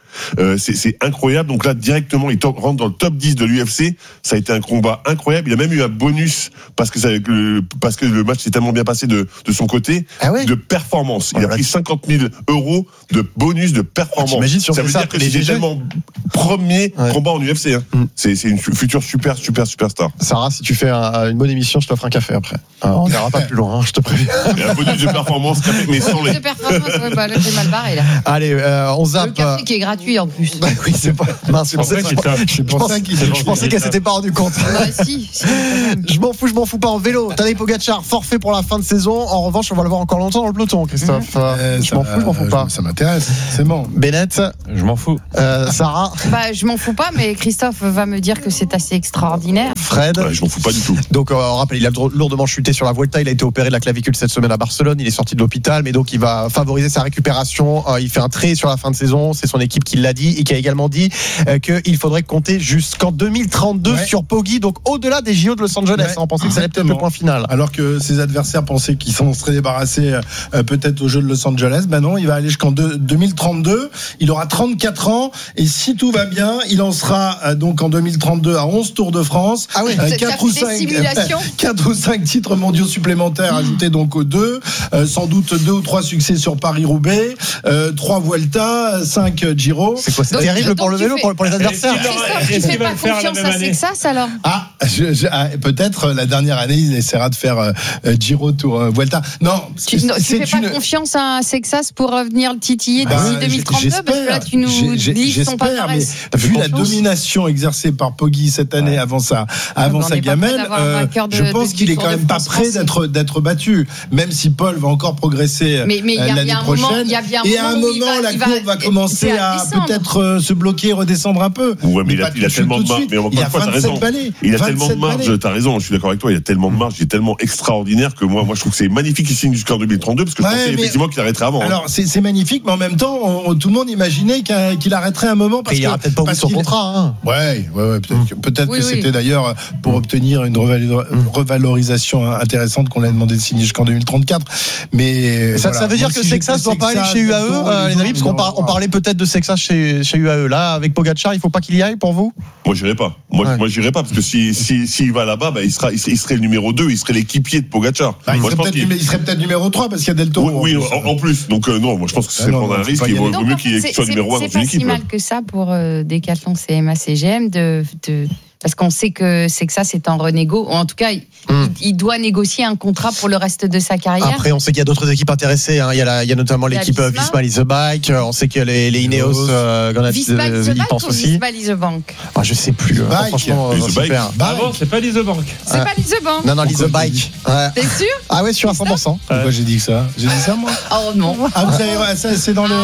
Euh, c'est, c'est incroyable. Donc là, directement, il to- rentre dans le top dix de l'U F C. Ça a été un combat incroyable. Il a même eu un bonus parce que ça, le, parce que le match s'est tellement bien passé de, de son côté, ah ouais de performance. Il a pris cinquante mille euros de bonus de performance. Ah, si ça veut ça dire que c'est tellement premier ouais. combat en U F C. Hein. Mm. C'est, c'est une future super, super, superstar. Sarah, si tu fais un, une bonne émission, je t'offre un café après. Alors, on n'ira pas plus loin, hein, je te préviens. Et un bonus de performance, mais sans les. De performance, ouais, bah, j'ai mal barré là. Allez, euh, on zappe. Le café qui est gratuit en plus. Bah, oui, c'est pas. Non, c'est pour ça que je pensais, je pensais qu'elle s'était pas rendue compte. Bah, si, si, je m'en fous, je m'en fous pas. En vélo, Tadej Pogacar, forfait pour la fin de saison. En revanche, on va le voir encore longtemps dans le peloton, Christophe. Mmh. Euh, je m'en fous, je m'en fous pas. Ça m'intéresse, c'est bon. Bennett, je m'en fous. Euh, Sarah, bah, je m'en fous pas, mais Christophe va me dire que c'est assez extraordinaire. Fred, ouais, je m'en fous pas du tout. Donc, euh, on rappelle, il a lourdement chuté sur la Vuelta. Il a été opéré de la clavicule cette semaine à Barcelone. Il est sorti de l'hôpital, mais donc il va favoriser sa récupération. Euh, il fait un trait sur la fin de saison. C'est son équipe qui l'a dit et qui a également dit euh, qu'il faudrait compter jusqu'en deux mille trente-deux ouais. sur Poggi, donc au-delà des J O de Los Angeles. Ouais. On pensait que ça allait peut-être le point final. Alors que ses adversaires pensaient qu'ils s'en seraient débarrassés euh, peut-être aux Jeux de Los Angeles. Ben non, il va aller jusqu'en deux, deux mille trente-deux. Il aura trente-quatre ans et si tout va bien, il en sera euh, donc en deux mille trente-deux à onze Tours de France. Ah oui. Euh, quatre ou cinq quatre ou cinq titres mondiaux supplémentaires mmh. ajoutés donc aux deux. Euh, sans doute deux ou trois succès sur Paris-Roubaix, euh, trois Vuelta, cinq Giro. C'est quoi, c'est donc, terrible donc pour le vélo, fais... pour, pour les adversaires. Christophe, tu fais pas confiance à Sexas alors? Ah, je, je, ah, peut-être la dernière année, il essaiera de faire euh, Giro, Tour, euh, Vuelta. Non, tu ne fais pas une... confiance à Sexas pour venir le titiller bah, d'ici deux mille trente-deux parce que là, tu nous dis son palmarès. Vu la domination exercée par Poggi cette année ouais. avant sa, avant sa gamelle, euh, de, je pense qu'il est quand même pas prêt d'être, d'être battu, même si Paul va encore progresser mais, mais euh, l'année prochaine. Moment, et à un moment, va, la courbe va, va commencer à, à peut-être euh, se bloquer et redescendre un peu. Ouais, mais, mais il a, il a tellement de marge. Mais encore une fois, t'as raison. Balais, il a tellement de marge, t'as raison, je suis d'accord avec toi, il a tellement de marge, il est tellement extraordinaire que moi, moi je trouve que c'est magnifique qu'il signe jusqu'en deux mille trente-deux parce que je ouais, pensais effectivement qu'il arrêterait avant. Alors, c'est, c'est magnifique, mais en même temps, on, tout le monde imaginait qu'il arrêterait un moment parce qu'il n'aura peut-être pas oublié son contrat. Hein. Ouais, ouais, ouais, peut-être, mmh. peut-être oui, que oui. c'était d'ailleurs pour obtenir une revalorisation intéressante qu'on lui a demandé de signer jusqu'en deux mille trente-quatre. Mais ça, voilà. ça veut dire que Sexas ne doit pas aller chez U A E, euh, les amis, parce qu'on par, on parlait peut-être de Sexas chez, chez U A E. Là, avec Pogacar, il ne faut pas qu'il y aille pour vous? Moi, j'irai pas. Moi, ouais. moi, j'irai pas parce que si, si, s'il va là-bas, bah, il sera, il serait, il serait le numéro deux, il serait l'équipier de Pogacar. Bah, il, moi, serait il... il serait peut-être numéro trois parce qu'il y a Del Toro. Oui, oui en, en plus. Donc, euh, non, moi, je pense que c'est ah prendre un risque. Il vaut mieux qu'il soit numéro un dans une équipe. C'est pas si mal que ça pour euh, Decathlon, C M A, C G M de, de parce qu'on sait que c'est que ça c'est en renégo, ou en tout cas il, mm. il doit négocier un contrat pour le reste de sa carrière. Après on sait qu'il y a d'autres équipes intéressées, hein. il, y a la, il y a notamment il y a l'équipe Visma. Visma Lease the Bike, on sait que les, les Ineos euh, Visma Lease the Bike ou Visma Lease the Bank ah, je sais plus, ah, franchement Lease the Bike. Ah bon, c'est pas Lease the Bank. C'est ouais. pas Lease the Bank. Non non, Lease the Bike. Ouais. T'es sûr? Ah ouais, sûr à cent pour cent. Pourquoi ouais. j'ai dit ça? J'ai dit ça moi? Oh non. Ah vous savez, ouais, ça c'est dans le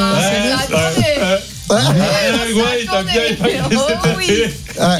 Ouais, il t'a bien épaté.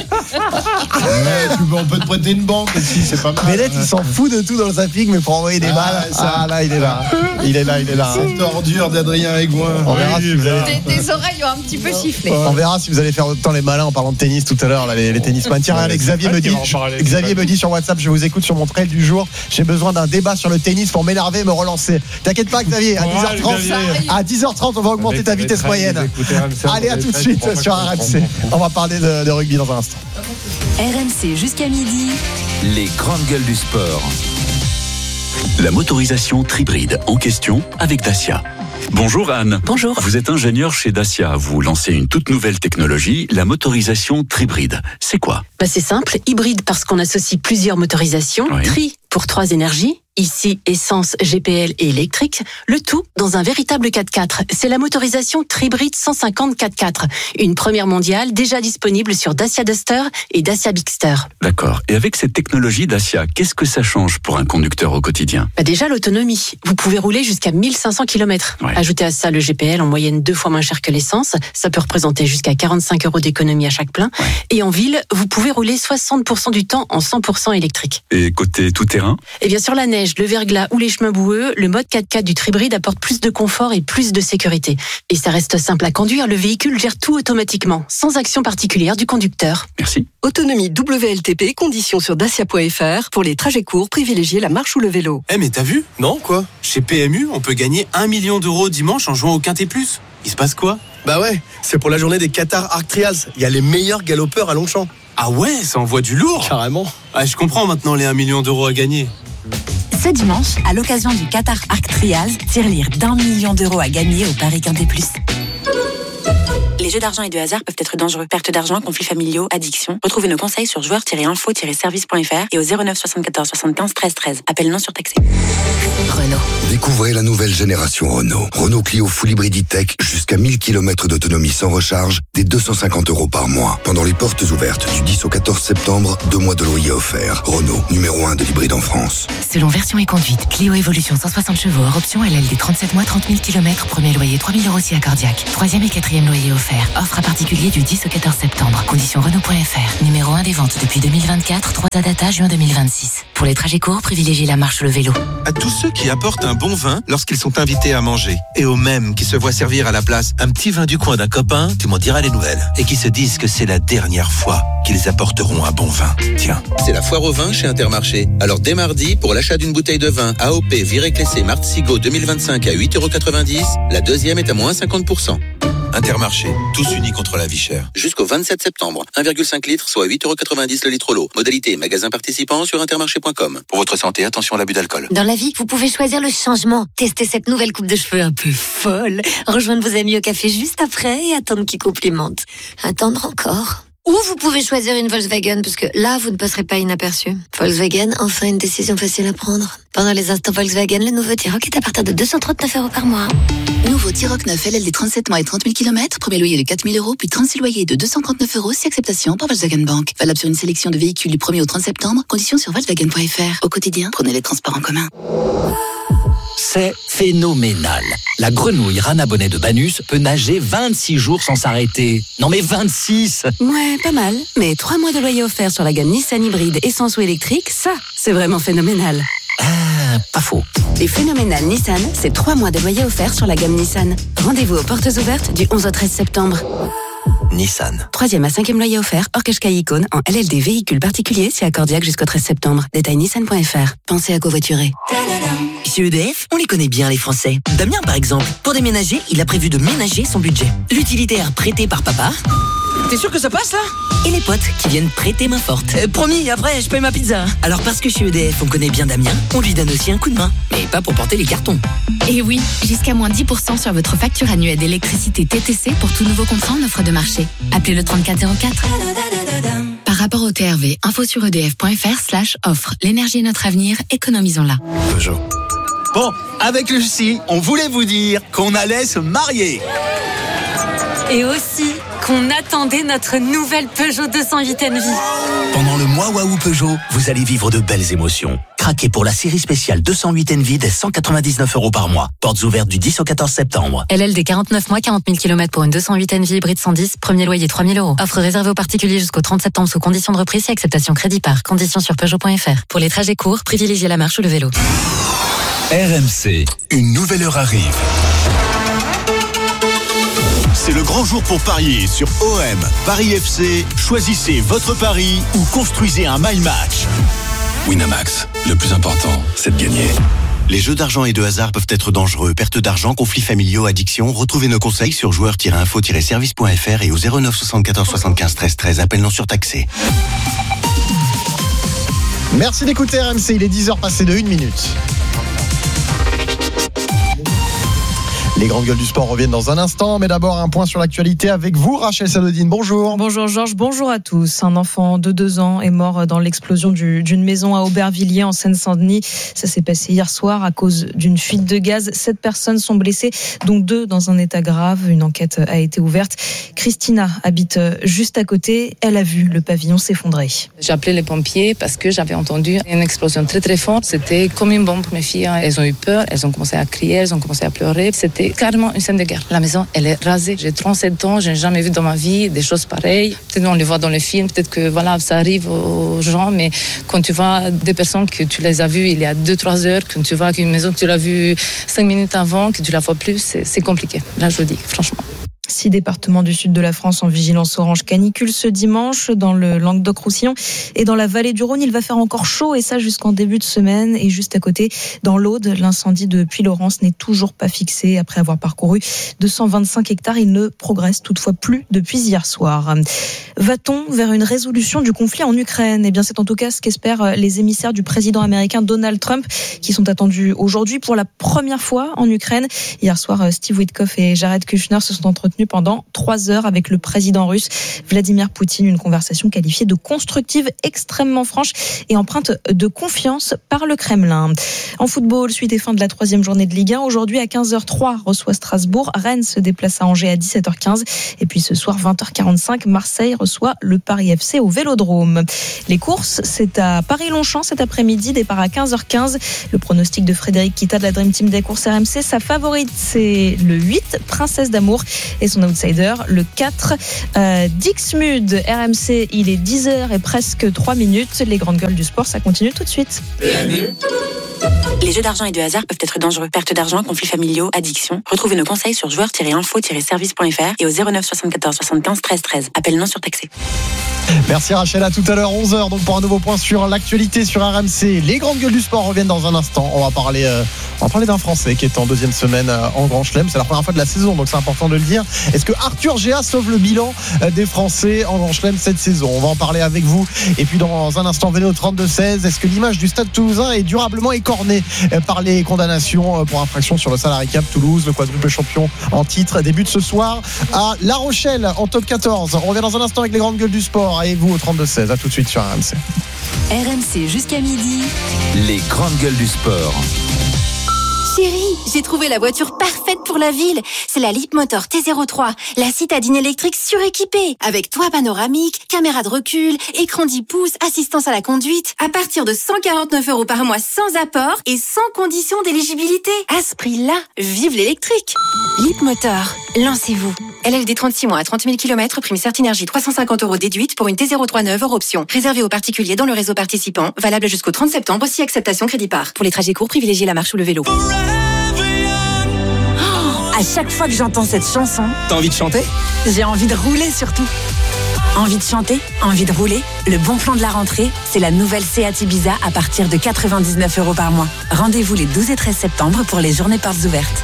On peut te prêter une banque aussi, c'est pas mal. Bennett, il s'en fout de tout dans le zapping, mais pour envoyer des balles, ah, ah là, il est là. Il est là, il est là. Cette ordure d'Adrien Aigouin. On verra si vous allez... Tes, tes oreilles ont un petit peu sifflé. On verra si vous allez faire autant les malins en parlant de tennis tout à l'heure, là, les, les tennisman. Tiens, regardez, Xavier me dit, Xavier me dit sur WhatsApp, je vous écoute sur mon trail du jour. J'ai besoin d'un débat sur le tennis pour m'énerver et me relancer. T'inquiète pas, Xavier, à dix heures trente, à dix heures trente, on va augmenter ta vitesse moyenne. Allez, à tout de suite sur R M C. On va parler de, de rugby dans un instant. R M C jusqu'à midi. Les grandes gueules du sport. La motorisation Tribride en question avec Dacia. Bonjour Anne. Bonjour. Vous êtes ingénieur chez Dacia. Vous lancez une toute nouvelle technologie, la motorisation Tribride. C'est quoi? Bah c'est simple, hybride parce qu'on associe plusieurs motorisations. Oui. Tri pour trois énergies. Ici, essence, G P L et électrique, le tout dans un véritable quatre-quatre. C'est la motorisation Tribride cent cinquante quatre-quatre, une première mondiale déjà disponible sur Dacia Duster et Dacia Bigster. D'accord. Et avec cette technologie Dacia, qu'est-ce que ça change pour un conducteur au quotidien? Bah déjà l'autonomie. Vous pouvez rouler jusqu'à mille cinq cents kilomètres. Ouais. Ajoutez à ça le G P L en moyenne deux fois moins cher que l'essence. Ça peut représenter jusqu'à quarante-cinq euros d'économie à chaque plein. Ouais. Et en ville, vous pouvez rouler soixante pour cent du temps en cent pour cent électrique. Et côté tout-terrain? Et bien sur la neige, neige, le verglas ou les chemins boueux, le mode quatre quatre du Tribride apporte plus de confort et plus de sécurité. Et ça reste simple à conduire, le véhicule gère tout automatiquement, sans action particulière du conducteur. Merci. Autonomie W L T P, conditions sur dacia point f r. Pour les trajets courts, privilégiez la marche ou le vélo. Eh mais t'as vu? Non, quoi? Chez P M U, on peut gagner un million d'euros dimanche en jouant au Quintet Plus. Il se passe quoi? Bah ouais, c'est pour la journée des Qatar Arc Trials. Il y a les meilleurs galopeurs à Longchamp. Ah ouais, ça envoie du lourd. Carrément. Ah, je comprends maintenant les un million d'euros à gagner. Ce dimanche, à l'occasion du Qatar Arc Trials, tirelire d'un million d'euros à gagner au Paris Quintet Plus. Les jeux d'argent et de hasard peuvent être dangereux. Perte d'argent, conflits familiaux, addiction. Retrouvez nos conseils sur joueurs tiret info tiret service point f r et au zéro neuf soixante-quatorze soixante-quinze treize treize. Appel non surtaxé. Renault. Découvrez la nouvelle génération Renault. Renault Clio Full Hybrid E-Tech, jusqu'à mille kilomètres d'autonomie sans recharge, dès deux cent cinquante euros par mois. Pendant les portes ouvertes du dix au quatorze septembre, deux mois de loyer offerts. Renault, numéro un de l'hybride en France. Selon version et conduite, Clio Evolution cent soixante chevaux, hors option L L D trente-sept mois, trente mille kilomètres, premier loyer trois mille euros si accordiaque. Troisième et quatrième loyer offert. Offre à particulier du dix au quatorze septembre. Conditions Renault point f r. Numéro un des ventes depuis deux mille vingt-quatre, trois data juin deux mille vingt-six. Pour les trajets courts, privilégiez la marche ou le vélo. À tous ceux qui apportent un bon vin lorsqu'ils sont invités à manger, et aux mêmes qui se voient servir à la place un petit vin du coin d'un copain, tu m'en diras les nouvelles, et qui se disent que c'est la dernière fois qu'ils apporteront un bon vin. Tiens, c'est la foire au vin chez Intermarché. Alors dès mardi, pour l'achat d'une bouteille de vin A O P Viré Clessé Martesigo deux mille vingt-cinq à huit euros quatre-vingt-dix, la deuxième est à moins cinquante pour cent. Intermarché, tous unis contre la vie chère. Jusqu'au vingt-sept septembre, un virgule cinq litres, soit huit euros quatre-vingt-dix le litre lot. Modalité et magasin participant sur intermarché point com. Pour votre santé, attention à l'abus d'alcool. Dans la vie, vous pouvez choisir le changement. Testez cette nouvelle coupe de cheveux un peu folle. Rejoindre vos amis au café juste après et attendre qu'ils complimentent. Attendre encore. Ou vous pouvez choisir une Volkswagen, parce que là, vous ne passerez pas inaperçu. Volkswagen, enfin une décision facile à prendre. Pendant les instants Volkswagen, le nouveau T-Roc est à partir de deux cent trente-neuf euros par mois. Nouveau T-Roc neuf L L D trente-sept mois et trente mille kilomètres, premier loyer de quatre mille euros, puis trente-six loyers de deux cent trente-neuf euros, si acceptation par Volkswagen Bank. Valable sur une sélection de véhicules du premier au trente septembre, conditions sur volkswagen point f r. Au quotidien, prenez les transports en commun. C'est phénoménal. La grenouille Rana Bonnet de Banus peut nager vingt-six jours sans s'arrêter. Non mais vingt-six! Ouais, pas mal. Mais trois mois de loyer offert sur la gamme Nissan hybride essence ou électrique, ça, c'est vraiment phénoménal. Ah, pas faux. Les phénoménales Nissan, c'est trois mois de loyer offert sur la gamme Nissan. Rendez-vous aux portes ouvertes du onze au treize septembre. Nissan. Troisième à cinquième loyer offert, hors Qashqai Icône, en L L D véhicule particulier, si accordiaque jusqu'au treize septembre. Détail nissan point f r. Pensez à covoiturer. Chez E D F, on les connaît bien les Français. Damien par exemple, pour déménager, il a prévu de ménager son budget. L'utilitaire prêté par papa. T'es sûr que ça passe là? Et les potes qui viennent prêter main forte. Euh, promis, après je paye ma pizza. Alors parce que chez E D F on connaît bien Damien, on lui donne aussi un coup de main. Mais pas pour porter les cartons. Et oui, jusqu'à moins dix pour cent sur votre facture annuelle d'électricité T T C pour tout nouveau contrat en offre de marché. Appelez le trente-quatre zéro quatre. Par rapport au T R V, info sur edf point f r slash offre. L'énergie est notre avenir, économisons-la. Peugeot. Bon, avec Lucie, on voulait vous dire qu'on allait se marier. Et aussi qu'on attendait notre nouvelle Peugeot deux cent huit N V. Pendant le mois Waouh Peugeot, vous allez vivre de belles émotions. Craquez pour la série spéciale deux cent huit N V dès cent quatre-vingt-dix-neuf euros par mois. Portes ouvertes du dix au quatorze septembre. L L D quarante-neuf mois, quarante mille kilomètres pour une deux cent huit N V hybride cent dix, premier loyer trois mille euros. Offre réservée aux particuliers jusqu'au trente septembre sous conditions de reprise et acceptation crédit par. Conditions sur Peugeot point f r. Pour les trajets courts, privilégiez la marche ou le vélo. R M C, une nouvelle heure arrive. C'est le grand jour pour parier sur O M, Paris F C. Choisissez votre pari ou construisez un my match. Winamax, le plus important, c'est de gagner. Les jeux d'argent et de hasard peuvent être dangereux. Perte d'argent, conflits familiaux, addiction. Retrouvez nos conseils sur joueurs tiret info tiret service point f r et au zéro neuf soixante-quatorze soixante-quinze treize treize. Appel non surtaxé. Merci d'écouter R M C, il est dix heures passées de une minute. Les grandes gueules du sport reviennent dans un instant, mais d'abord un point sur l'actualité avec vous, Rachel Salodine. Bonjour. Bonjour Georges, bonjour à tous. Un enfant de deux ans est mort dans l'explosion du, d'une maison à Aubervilliers en Seine-Saint-Denis. Ça s'est passé hier soir à cause d'une fuite de gaz. Sept personnes sont blessées, dont deux dans un état grave. Une enquête a été ouverte. Christina habite juste à côté. Elle a vu le pavillon s'effondrer. J'ai appelé les pompiers parce que j'avais entendu une explosion très très forte. C'était comme une bombe. Mes filles, elles ont eu peur. Elles ont commencé à crier, elles ont commencé à pleurer. C'était c'est carrément une scène de guerre. La maison, elle est rasée. J'ai trente-sept ans, je n'ai jamais vu dans ma vie des choses pareilles. Peut-être on les voit dans les films, peut-être que voilà, ça arrive aux gens, mais quand tu vois des personnes que tu les as vues il y a deux trois heures, quand tu vois qu'une maison que tu l'as vue cinq minutes avant, que tu la vois plus, c'est, c'est compliqué. Là, je le dis, franchement. Six départements du sud de la France en vigilance orange canicule ce dimanche. Dans le Languedoc-Roussillon et dans la vallée du Rhône, il va faire encore chaud et ça jusqu'en début de semaine. Et juste à côté, dans l'Aude, l'incendie de Puylaurens n'est toujours pas fixé. Après avoir parcouru deux cent vingt-cinq hectares, il ne progresse toutefois plus depuis hier soir. Va-t-on vers une résolution du conflit en Ukraine ? Eh bien, c'est en tout cas ce qu'espèrent les émissaires du président américain Donald Trump qui sont attendus aujourd'hui pour la première fois en Ukraine. Hier soir, Steve Witkoff et Jared Kushner se sont entretenus pendant trois heures avec le président russe Vladimir Poutine. Une conversation qualifiée de constructive, extrêmement franche et empreinte de confiance par le Kremlin. En football, suite et fin de la troisième journée de Ligue un. Aujourd'hui, à quinze heures trois, reçoit Strasbourg. Rennes se déplace à Angers à dix-sept heures quinze. Et puis ce soir, vingt heures quarante-cinq, Marseille reçoit le Paris F C au Vélodrome. Les courses, c'est à Paris-Longchamp cet après-midi, départ à quinze heures quinze. Le pronostic de Frédéric Kita de la Dream Team des courses R M C, sa favorite, c'est le huit, Princesse d'amour. Et son outsider, le quatre, euh, Dixmude. R M C, il est dix heures et presque trois minutes. Les grandes gueules du sport, ça continue tout de suite. Les jeux d'argent et de hasard peuvent être dangereux. Perte d'argent, conflits familiaux, addiction. Retrouvez nos conseils sur joueurs tiret info tiret service point f r et au zéro neuf soixante-quatorze soixante-quinze treize treize. Appel non surtaxé. Merci Rachel, à tout à l'heure, onze heures, donc pour un nouveau point sur l'actualité sur R M C. Les grandes gueules du sport reviennent dans un instant. On va parler, euh, on va parler d'un Français qui est en deuxième semaine euh, en Grand Chelem. C'est la première fois de la saison, donc c'est important de le dire. Est-ce que Arthur Géas sauve le bilan euh, des Français en Grand Chelem cette saison ? On va en parler avec vous. Et puis dans un instant, venez au trente-deux seize. Est-ce que l'image du Stade Toulousain est durablement écornée euh, par les condamnations euh, pour infraction sur le salary cap? Toulouse, le quadruple champion en titre, débute ce soir à La Rochelle en top quatorze. On revient dans un instant avec les grandes gueules du sport. Et vous au trente-deux seize. À tout de suite sur R M C. R M C jusqu'à midi. Les grandes gueules du sport. Chérie, j'ai trouvé la voiture parfaite pour la ville. C'est la Leapmotor T zéro trois, la citadine électrique suréquipée. Avec toit panoramique, caméra de recul, écran dix pouces, assistance à la conduite. À partir de cent quarante-neuf euros par mois sans apport et sans condition d'éligibilité. À ce prix-là, vive l'électrique. Leapmotor, lancez-vous. L L D trente-six mois à trente mille kilomètres, prime Certinergie trois cent cinquante euros déduite pour une T zéro trois neuve hors option. Réservé aux particuliers dans le réseau participant, valable jusqu'au trente septembre, si acceptation crédit par. Pour les trajets courts, privilégiez la marche ou le vélo. À chaque fois que j'entends cette chanson, t'as envie de chanter ? J'ai envie de rouler surtout. Envie de chanter, envie de rouler. Le bon plan de la rentrée, c'est la nouvelle Seat Ibiza à partir de quatre-vingt-dix-neuf euros par mois. Rendez-vous les douze et treize septembre pour les journées portes ouvertes.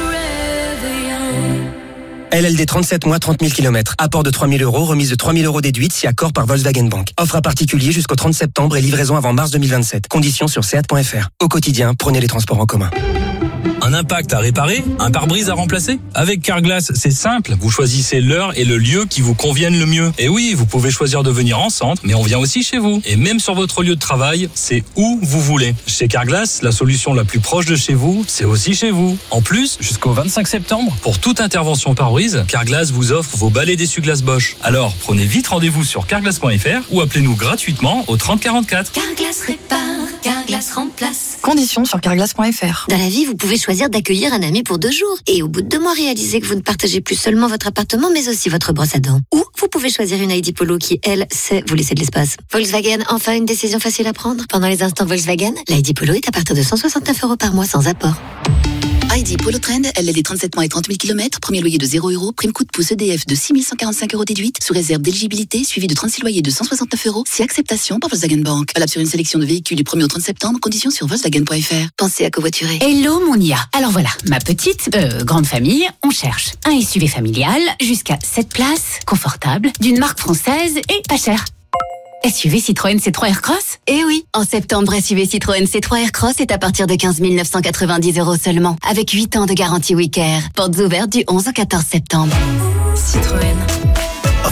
L L D trente-sept mois, trente mille kilomètres. Apport de trois mille euros, remise de trois mille euros déduite si accord par Volkswagen Bank. Offre à particulier jusqu'au trente septembre et livraison avant mars deux mille vingt-sept. Conditions sur seat point f r. Au quotidien, prenez les transports en commun. Un impact à réparer, un pare-brise à remplacer. Avec Carglass, c'est simple. Vous choisissez l'heure et le lieu qui vous conviennent le mieux. Et oui, vous pouvez choisir de venir en centre, mais on vient aussi chez vous. Et même sur votre lieu de travail, c'est où vous voulez. Chez Carglass, la solution la plus proche de chez vous, c'est aussi chez vous. En plus, jusqu'au vingt-cinq septembre, pour toute intervention pare-brise, Carglass vous offre vos balais d'essuie-glace Bosch. Alors, prenez vite rendez-vous sur carglass point f r ou appelez-nous gratuitement au trente quarante-quatre. Carglass répare, Carglass remplace. Conditions sur carglass point f r. Dans la vie, vous pouvez choisir d'accueillir un ami pour deux jours. Et au bout de deux mois, réaliser que vous ne partagez plus seulement votre appartement, mais aussi votre brosse à dents. Ou vous pouvez choisir une I D Polo qui, elle, sait vous laisser de l'espace. Volkswagen, enfin une décision facile à prendre. Pendant les instants Volkswagen, l'I D Polo est à partir de cent soixante-neuf euros par mois sans apport. I D Polo Trend, L L D trente-sept mois et trente mille kilomètres, premier loyer de zéro euros, prime coup de pouce E D F de six mille cent quarante-cinq euros déduite, sous réserve d'éligibilité, suivi de trente-six loyers de cent soixante-neuf euros, si acceptation par Volkswagen Bank. Valable sur une sélection de véhicules du premier au trente septembre, conditions sur volkswagen point f r. Pensez à covoiturer. Hello mon I A. Alors voilà, ma petite, euh, grande famille, on cherche un S U V familial, jusqu'à sept places, confortable, d'une marque française et pas cher. S U V Citroën C trois Aircross ? Eh oui, en septembre, S U V Citroën C trois Aircross est à partir de quinze mille neuf cent quatre-vingt-dix euros seulement, avec huit ans de garantie Wicker. Portes ouvertes du onze au quatorze septembre. Citroën.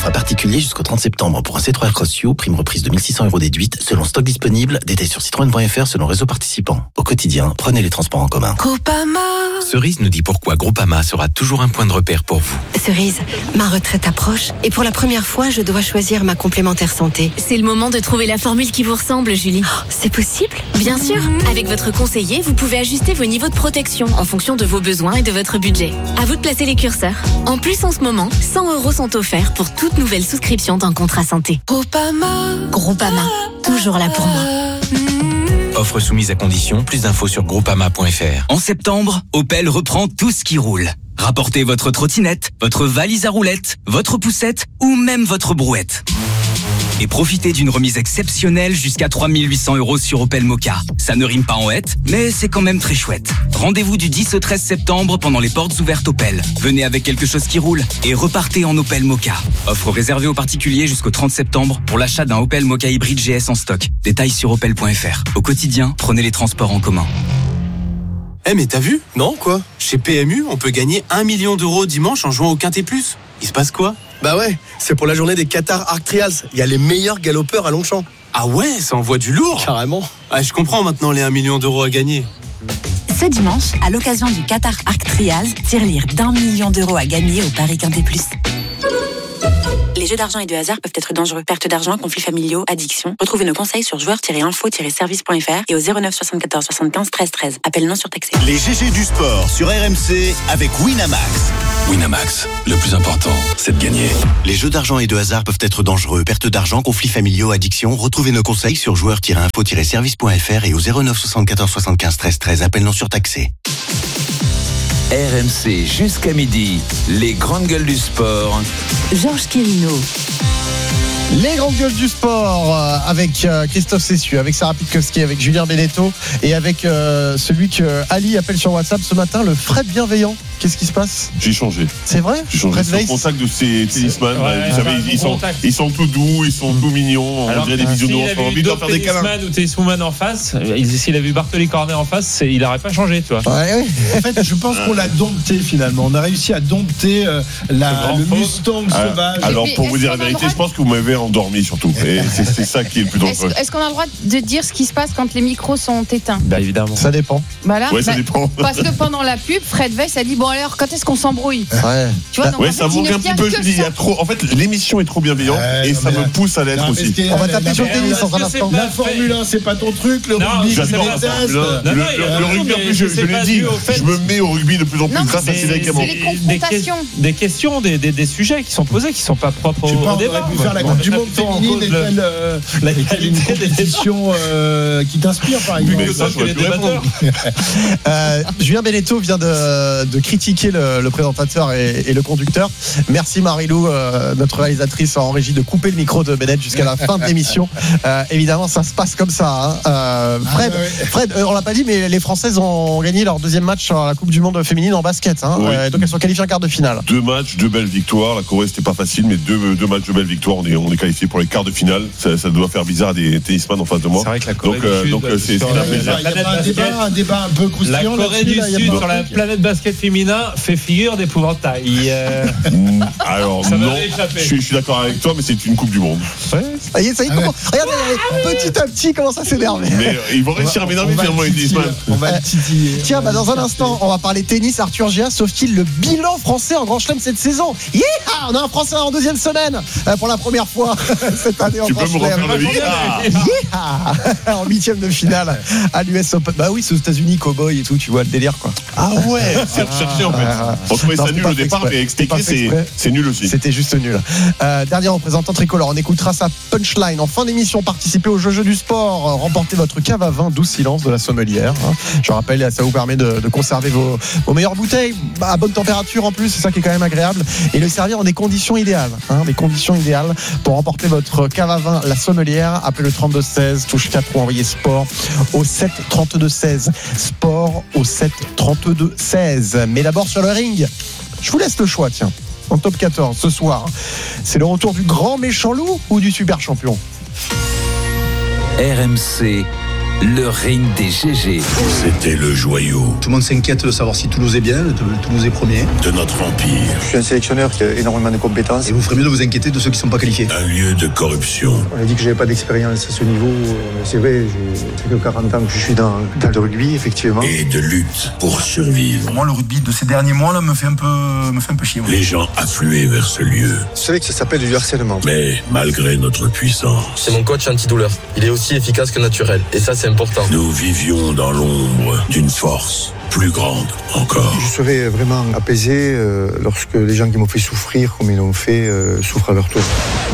Offre à particulier jusqu'au trente septembre pour un C trois Cross U, prime reprise de mille six cents euros déduite, selon stock disponible, détails sur citroën point f r selon réseau participant. Au quotidien, prenez les transports en commun. Groupama. Cerise nous dit pourquoi Groupama sera toujours un point de repère pour vous. Cerise, ma retraite approche et pour la première fois, je dois choisir ma complémentaire santé. C'est le moment de trouver la formule qui vous ressemble, Julie. Oh, c'est possible ? Bien sûr. Avec votre conseiller, vous pouvez ajuster vos niveaux de protection en fonction de vos besoins et de votre budget. À vous de placer les curseurs. En plus, en ce moment, cent euros sont offerts pour toute nouvelle souscription d'un contrat santé. Groupama. Groupama, toujours là pour moi. Offre soumise à condition, plus d'infos sur groupama point f r. En septembre, Opel reprend tout ce qui roule. Rapportez votre trottinette, votre valise à roulettes, votre poussette ou même votre brouette. Et profitez d'une remise exceptionnelle jusqu'à trois mille huit cents euros sur Opel Mokka. Ça ne rime pas en hête, mais c'est quand même très chouette. Rendez-vous du dix au treize septembre pendant les portes ouvertes Opel. Venez avec quelque chose qui roule et repartez en Opel Mokka. Offre réservée aux particuliers jusqu'au trente septembre pour l'achat d'un Opel Mokka hybride G S en stock. Détails sur opel point f r. Au quotidien, prenez les transports en commun. Eh hey, mais t'as vu ? Non, quoi ? Chez P M U, on peut gagner un million d'euros dimanche en jouant au Quintet Plus. Il se passe quoi ? Bah ouais, c'est pour la journée des Qatar Arc Trials. Il y a les meilleurs galopeurs à Longchamp. Ah ouais, ça envoie du lourd. Carrément. Ah, je comprends maintenant les un million d'euros à gagner. Ce dimanche, à l'occasion du Qatar Arc Trials, tirelire d'un million d'euros à gagner au Paris Quintet Plus. Les jeux d'argent et de hasard peuvent être dangereux. Perte d'argent, conflits familiaux, addiction. Retrouvez nos conseils sur joueurs tiret info tiret service point f r et au zéro neuf soixante-quatorze soixante-quinze treize treize. Appel non surtaxé. Les G G du sport sur R M C avec Winamax. Winamax, le plus important, c'est de gagner. Les jeux d'argent et de hasard peuvent être dangereux. Perte d'argent, conflits familiaux, addiction. Retrouvez nos conseils sur joueurs tiret info tiret service point f r et au zéro neuf soixante-quatorze soixante-quinze treize treize. Appel non surtaxé. R M C jusqu'à midi, les grandes gueules du sport. Georges Quirino. Les grandes gueules du sport euh, avec euh, Christophe Cessieux, avec Sarah Pitkowski, avec Julien Benetto et avec euh, celui que Ali appelle sur WhatsApp ce matin, le Fred bienveillant. Qu'est-ce qui se passe ? J'ai changé. C'est vrai ? J'ai changé. C'est le contact de ces tennisman. Ouais, ouais, vous savez, ils, sont, ils sont tout doux, ils sont tout mignons. Alors, on dirait des bisounours. On a envie de leur faire des câlins. Ou tenniswoman en face, s'il a vu Bartoli Cornet en face, il n'aurait pas changé, tu vois. Ouais, ouais. En fait, je pense qu'on l'a dompté finalement. On a réussi à dompter euh, la, le Mustang ah, sauvage. Alors, mais pour vous dire la vérité, je pense que vous m'avez endormi surtout. Et c'est, c'est ça qui est le plus dangereux. Est-ce, est-ce qu'on a le droit de dire ce qui se passe quand les micros sont éteints ? Bah évidemment. Ça dépend. Bah là, ouais, ça bah, dépend. Parce que pendant la pub, Fred Weiss a dit bon alors quand est-ce qu'on s'embrouille ? Ouais. Tu vois, donc ouais, en ça fait, manque un petit peu. Je dis, il y a trop. En fait, l'émission est trop bienveillante ouais, et ça me pousse à l'être aussi. On va taper sur le tennis dans un instant. La Formule un, c'est pas ton truc. Le rugby, j'adore la Formule un. Le rugby, en plus, je l'ai dit, je me mets au rugby de plus en plus grâce à Cédric Amand. Des questions, des sujets qui sont posés, qui sont pas propres au débat. On aurait pu faire la Coupe du Monde féminine et la qualité des questions qui t'inspirent, par exemple. Mais ça, je pourrais plus répondre. Julien Benetto vient de critiquer le présentateur et, et le conducteur. Merci Marilou, euh, notre réalisatrice en régie, de couper le micro de Bennett jusqu'à la fin de l'émission. Euh, évidemment, ça se passe comme ça. Hein. Euh, Fred, Fred euh, on l'a pas dit, mais les Françaises ont gagné leur deuxième match sur la Coupe du Monde féminine en basket. Hein. Oui. Euh, donc elles sont qualifiées en quart de finale. Deux matchs, deux belles victoires. La Corée, c'était pas facile, mais deux, deux matchs de belles victoires. On est, on est qualifié pour les quarts de finale. Ça, ça doit faire bizarre à des tennisman en face de moi. C'est vrai que la Corée donc, du euh, Sud, donc c'est, c'est un plaisir. Il y a un débat, un débat un peu croustillant. La Corée du Sud sur la planète basket féminin fait figure d'épouvantail. Euh... Alors non, je suis, je suis d'accord avec toi, mais c'est une Coupe du Monde. Ouais. Ça y est, ça y est, comment... Regardez, petit à petit, comment ça s'énerve. Mais euh, ils vont réussir à m'énerver finalement, ils disent. On va le titiller. Tiens, bah, dans un instant, on va parler tennis. Arthur Gia sauve-t-il le bilan français en Grand Chelem cette saison ? Yeah, on a un Français en deuxième semaine euh, pour la première fois cette année en tu Grand Chelem. Tu peux me refaire le yeah en huitième de finale à l'U S Open. Bah oui, c'est aux États-Unis, cowboy et tout, tu vois le délire quoi. Ah ouais, c'est recherché en fait. On trouvait ça nul au départ, mais expliqué, c'est, c'est nul aussi. C'était juste nul. Euh, dernier représentant tricolore, on écoutera sa punchline en fin d'émission. Participez au jeu, jeu du sport, remportez votre cave à vin doux silence de la sommelière. Hein. Je rappelle, ça vous permet de, de conserver vos, vos meilleures bouteilles à bonne température en plus, c'est ça qui est quand même agréable, et le servir dans des conditions idéales. Hein, des conditions idéales pour remporter votre cave à vin la sommelière. Appelez le trente-deux seize, touche quatre ou envoyez sport au sept trente-deux seize. Sport au sept trente-deux seize. Mais d'abord sur le ring, je vous laisse le choix, tiens. En top quatorze ce soir, c'est le retour du grand méchant loup ou du super champion ? R M C, le ring des G G. C'était le joyau. Tout le monde s'inquiète de savoir si Toulouse est bien, Toulouse est premier. De notre empire. Je suis un sélectionneur qui a énormément de compétences. Et vous ferez mieux de vous inquiéter de ceux qui ne sont pas qualifiés. Un lieu de corruption. On a dit que j'avais pas d'expérience à ce niveau. C'est vrai, j'ai que quarante ans que je suis dans, dans le rugby, effectivement. Et de lutte pour survivre. Moi, le rugby de ces derniers mois là me fait un peu, me fait un peu chier. Moi. Les gens affluaient vers ce lieu. Vous savez que ça s'appelle du harcèlement. Mais malgré notre puissance. C'est mon coach antidouleur. Il est aussi efficace que naturel. Et ça, c'est important. Nous vivions dans l'ombre d'une force plus grande encore. Je serais vraiment apaisé euh, lorsque les gens qui m'ont fait souffrir, comme ils l'ont fait, euh, souffrent à leur tour.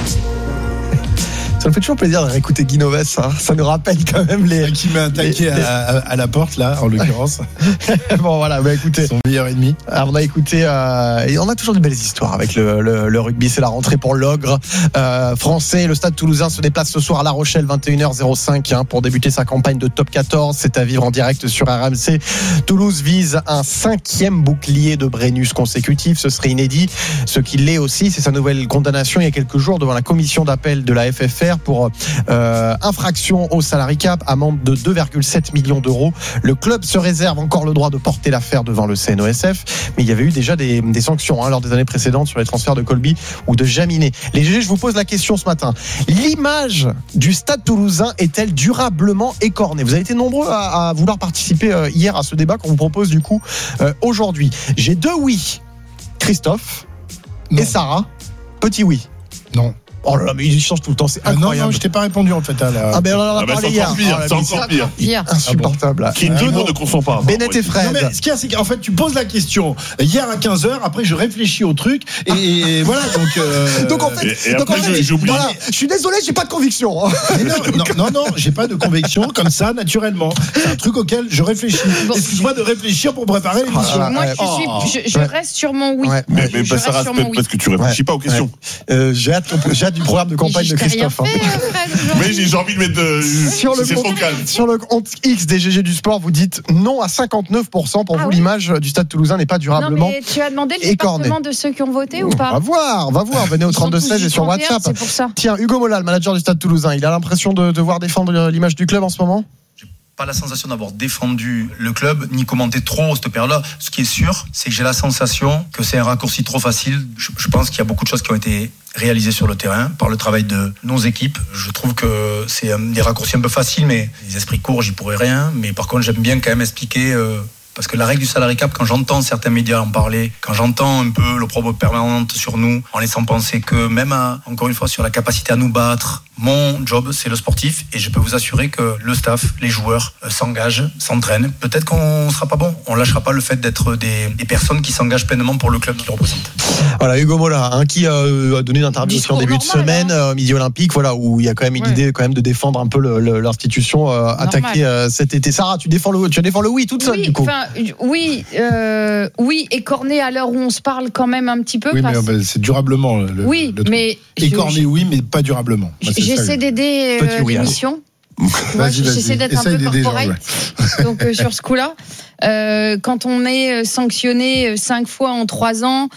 Ça me fait toujours plaisir de réécouter Guy Noves, hein. Ça nous rappelle quand même les... Qui m'a attaqué les, à, à, à la porte, là, en l'occurrence. Bon, voilà, bah écoutez. Son meilleur ennemi. Alors, on a écouté, euh, et on a toujours de belles histoires avec le, le, le rugby. C'est la rentrée pour l'Ogre euh, français. Le Stade Toulousain se déplace ce soir à La Rochelle, vingt et une heures cinq, hein, pour débuter sa campagne de top quatorze. C'est à vivre en direct sur R M C. Toulouse vise un cinquième bouclier de Brennus consécutif. Ce serait inédit. Ce qui l'est aussi, c'est sa nouvelle condamnation il y a quelques jours devant la commission d'appel de la F F R pour euh, infraction au salary cap, amende de deux virgule sept millions d'euros. Le club se réserve encore le droit de porter l'affaire devant le C N O S F, mais il y avait eu déjà des, des sanctions hein, lors des années précédentes sur les transferts de Colby ou de Jaminet. Les G G, je vous pose la question ce matin. L'image du Stade Toulousain est-elle durablement écornée? Vous avez été nombreux à, à vouloir participer euh, hier à ce débat qu'on vous propose du coup euh, aujourd'hui. J'ai deux oui. Christophe non. Et Sarah. Petit oui. Non. Oh là là, mais ils changent tout le temps, c'est incroyable. Euh, non, non, je t'ai pas répondu en fait. À la... Ah ben on en a ah ben parlé c'est hier. encore pire, oh, c'est encore pire. pire. Insupportable. Ah bon. Qui euh, ne consent pas. Bennett et Fred. Non, mais ce qu'il y a, c'est qu'en fait, tu poses la question hier à quinze heures, après je réfléchis au truc, et, et voilà, donc... Euh... donc en fait, et, et donc après, en fait j'oublie. Voilà, je suis désolé, j'ai pas de conviction. non, non, non, non, j'ai pas de conviction comme ça, naturellement. C'est un truc auquel je réfléchis. Bon. Excuse-moi de réfléchir pour préparer l'émission. Ah, moi, je, oh. suis, je, je reste sur mon oui. Ouais. Mais, mais bah, ça reste peut-être parce que tu réfléchis ouais. pas aux questions. Ouais. Euh, j'ai, hâte, j'ai hâte du programme de campagne de Christophe. Mais j'ai envie de mettre de... sur, le compte, sur le compte X des G G du sport, vous dites non à cinquante-neuf pour cent. Pour ah vous, oui. L'image du Stade Toulousain n'est pas durablement. Non, mais tu as demandé le département de ceux qui ont voté ou pas? On va voir, on va voir. Venez au trente-deux seize et sur WhatsApp. C'est pour ça. Tiens, Hugo Mola, le manager du Stade Toulousain, il a l'impression de devoir défendre l'image du club en ce moment? Pas la sensation d'avoir défendu le club ni commenté trop cette période-là. Ce qui est sûr, c'est que j'ai la sensation que c'est un raccourci trop facile. Je, je pense qu'il y a beaucoup de choses qui ont été réalisées sur le terrain par le travail de nos équipes. Je trouve que c'est un, des raccourcis un peu faciles, mais les esprits courts, j'y pourrais rien. Mais par contre, j'aime bien quand même expliquer... Euh, Parce que la règle du salary cap, quand j'entends certains médias en parler, quand j'entends un peu l'opprobre permanente sur nous, en laissant penser que même, à, encore une fois, sur la capacité à nous battre, mon job, c'est le sportif, et je peux vous assurer que le staff, les joueurs euh, s'engagent, s'entraînent. Peut-être qu'on sera pas bon, on lâchera pas le fait d'être des, des personnes qui s'engagent pleinement pour le club qu'ils représentent. Voilà, Hugo Mola, hein, qui euh, a donné une interview en début normal, de semaine, hein. euh, Midi Olympique, voilà, où il y a quand même une ouais. idée quand même de défendre un peu le, le, l'institution euh, attaquée euh, cet été. Sarah, tu défends le, tu défends le oui toute seule oui, du coup. Oui, euh, oui, écorné à l'heure où on se parle quand même un petit peu. Oui, parce... mais c'est durablement. Le, oui, le mais écorné, je... oui, mais pas durablement. Bah, j'essaie ça, d'aider euh, oui, l'émission. Moi, j'essaie d'être Essaye un peu corporate. Ouais. Donc euh, sur ce coup-là, euh, quand on est sanctionné cinq fois en trois ans,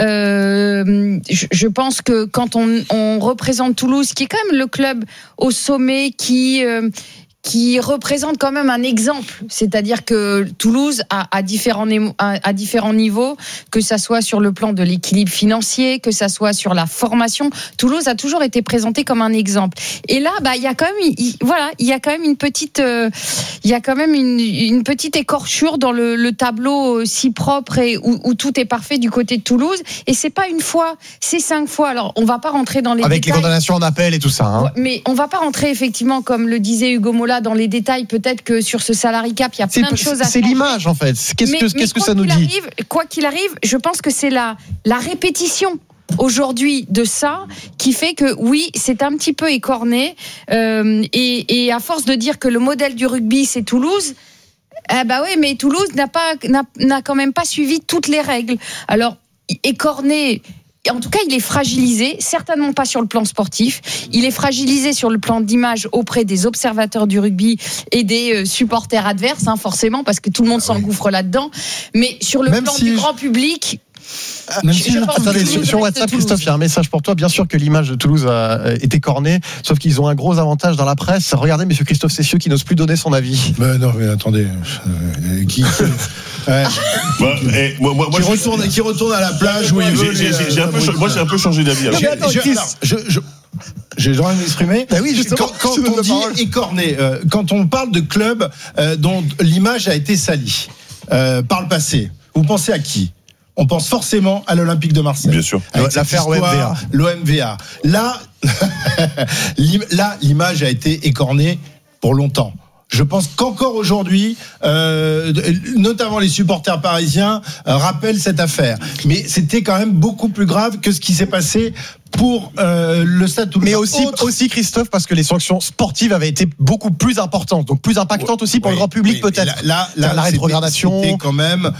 euh, je, je pense que quand on, on représente Toulouse, qui est quand même le club au sommet, qui euh, qui représente quand même un exemple, c'est-à-dire que Toulouse a à différents, à différents niveaux, que ça soit sur le plan de l'équilibre financier, que ça soit sur la formation, Toulouse a toujours été présenté comme un exemple. Et là, bah, il y a quand même, il, voilà, il y a quand même une petite, euh, il y a quand même une, une petite écorchure dans le, le tableau si propre et où, où tout est parfait du côté de Toulouse. Et c'est pas une fois, c'est cinq fois. Alors, on va pas rentrer dans les avec détails. les condamnations en appel et tout ça. Hein. Mais on va pas rentrer effectivement, comme le disait Hugo Mola, dans les détails, peut-être que sur ce salary cap, il y a plein c'est, de choses à c'est changer. L'image en fait. Qu'est-ce mais, que, mais qu'est-ce que ça nous dit arrive, Quoi qu'il arrive, je pense que c'est la, la répétition aujourd'hui de ça qui fait que oui, c'est un petit peu écorné euh, et, et à force de dire que le modèle du rugby c'est Toulouse, eh ben oui, mais Toulouse n'a pas n'a, n'a quand même pas suivi toutes les règles. Alors écorné. En tout cas, il est fragilisé, certainement pas sur le plan sportif. Il est fragilisé sur le plan d'image auprès des observateurs du rugby et des supporters adverses, hein, forcément, parce que tout le monde s'engouffre là-dedans. Mais sur le Même plan si du je... grand public, Même si je Attendez, sur, sur WhatsApp, Christophe, il y a un message pour toi. Bien sûr que l'image de Toulouse a été cornée, sauf qu'ils ont un gros avantage dans la presse. Regardez, monsieur Christophe Cessieux qui n'ose plus donner son avis. Ben non, mais attendez. Euh, qui, qui, ouais. bah, et, moi, moi, qui, moi, retourne, qui retourne à la plage où il veut. J'ai, j'ai, j'ai un peu, moi, j'ai un peu changé d'avis. J'ai, j'ai, alors, je, je, j'ai le droit de m'exprimer. Ben oui, justement, quand, quand on dit écorné, euh, quand on parle de clubs euh, dont l'image a été salie euh, par le passé, vous pensez à qui ? On pense forcément à l'Olympique de Marseille. Bien sûr. L'affaire O M V A. L'O M V A. Là, là, l'image a été écornée pour longtemps. Je pense qu'encore aujourd'hui, euh, notamment les supporters parisiens, euh, rappellent cette affaire. Mais c'était quand même beaucoup plus grave que ce qui s'est passé pour euh, le Stade Toulousain. Mais aussi, Autre... aussi, Christophe, parce que les sanctions sportives avaient été beaucoup plus importantes, donc plus impactantes aussi pour oui, le grand public oui, peut-être. Là, là, la rétrogradation. C'était quand même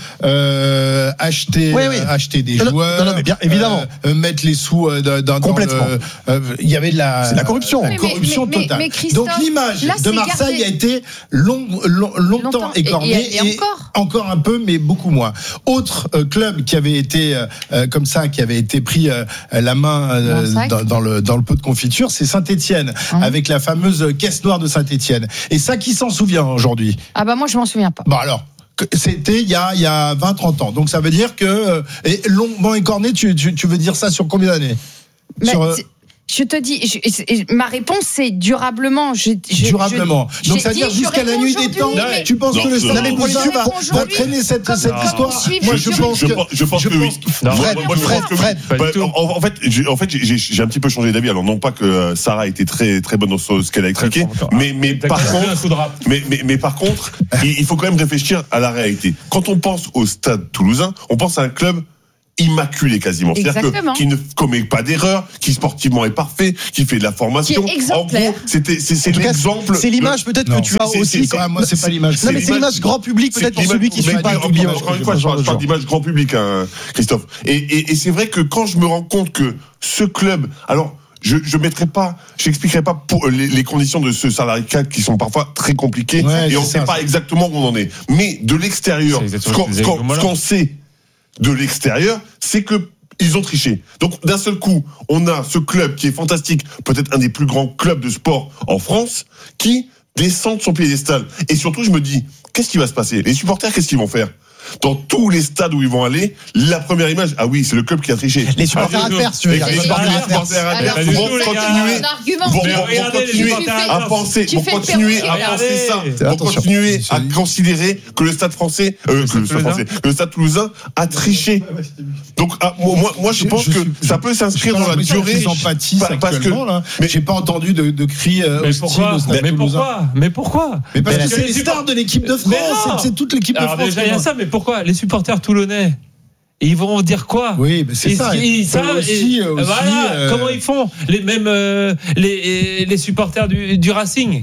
euh, acheter, oui, oui. Euh, acheter des non, joueurs, non, non, mais bien évidemment, euh, mettre les sous euh, dans complètement. Il euh, y avait de la, c'est de la corruption, la corruption mais, mais, totale. Mais, mais donc l'image là, de Marseille gardé. a été long, long, longtemps, longtemps écornée et, et, et, et encore. encore un peu, mais beaucoup moins. Autre euh, club qui avait été euh, comme ça, qui avait été pris euh, la main euh, dans, dans le dans le pot de confiture, c'est Saint-Étienne mmh. avec la fameuse caisse noire de Saint-Étienne. Et ça, qui s'en souvient aujourd'hui ? Ah bah moi je m'en souviens pas. Bon alors. C'était il y a il y a vingt trente ans. Donc ça veut dire que et longuement écorné, tu, tu tu veux dire ça sur combien d'années ? Mais sur, je te dis, je, ma réponse c'est durablement. Je, je, durablement. Je, Donc ça veut dire jusqu'à la nuit des temps. Mais... Tu penses non, que le Stade Toulousain va, va traîner cette, cette histoire ? Moi je pense, je, que, je pense je que oui. Non, Fred, moi, moi, je pense que Fred, oui. Bah, en, en fait, j'ai, en fait, j'ai, j'ai un petit peu changé d'avis. Alors non pas que Sarah a été très très bonne dans ce qu'elle a expliqué, mais mais par contre, mais mais mais par contre, il faut quand même réfléchir à la réalité. Quand on pense au Stade Toulousain, on pense à un club immaculé quasiment, c'est-à-dire que, qui ne commet pas d'erreur, qui sportivement est parfait, qui fait de la formation. En gros, c'était c'est, c'est l'exemple. C'est l'image peut-être non, que tu as c'est, aussi. C'est, c'est, moi, c'est pas l'image. Non, mais c'est l'image grand public peut-être pour celui qui suit pas. Encore une fois, je parle d'image grand public, hein, Christophe. Et, et, et c'est vrai que quand je me rends compte que ce club, alors. Je je mettrai pas, j'expliquerai pas pour les, les conditions de ce salarié cap qui sont parfois très compliquées ouais, et on ne sait pas exactement où on en est. Mais de l'extérieur, ce qu'on, ce, qu'on, ce qu'on sait de l'extérieur, c'est que ils ont triché. Donc d'un seul coup, on a ce club qui est fantastique, peut-être un des plus grands clubs de sport en France, qui descend de son piédestal. Et surtout, je me dis, qu'est-ce qui va se passer ? Les supporters, qu'est-ce qu'ils vont faire ? Dans tous les stades où ils vont aller, la première image, ah oui, c'est le club qui a triché. Les supporters adverses, tu veux dire. Les supporters adverses vont continuer, vont continuer à penser, vont continuer à penser ça, vont continuer à considérer que le Stade français, euh, que le Stade français, que le Stade toulousain a triché. Donc, ah, moi, moi, je pense que ça peut s'inscrire dans la durée. Parce que, mais j'ai pas entendu de, de cris hostiles au Stade toulousain. Mais pourquoi ? Mais parce que c'est les stars de l'équipe de France. C'est toute l'équipe de France. Déjà, il y a ça, mais pourquoi les supporters toulonnais ils vont dire quoi ? Oui, mais c'est ils, ça. Ils, ça aussi, et, aussi, voilà, euh... comment ils font ? Les mêmes euh, les, les supporters du, du Racing,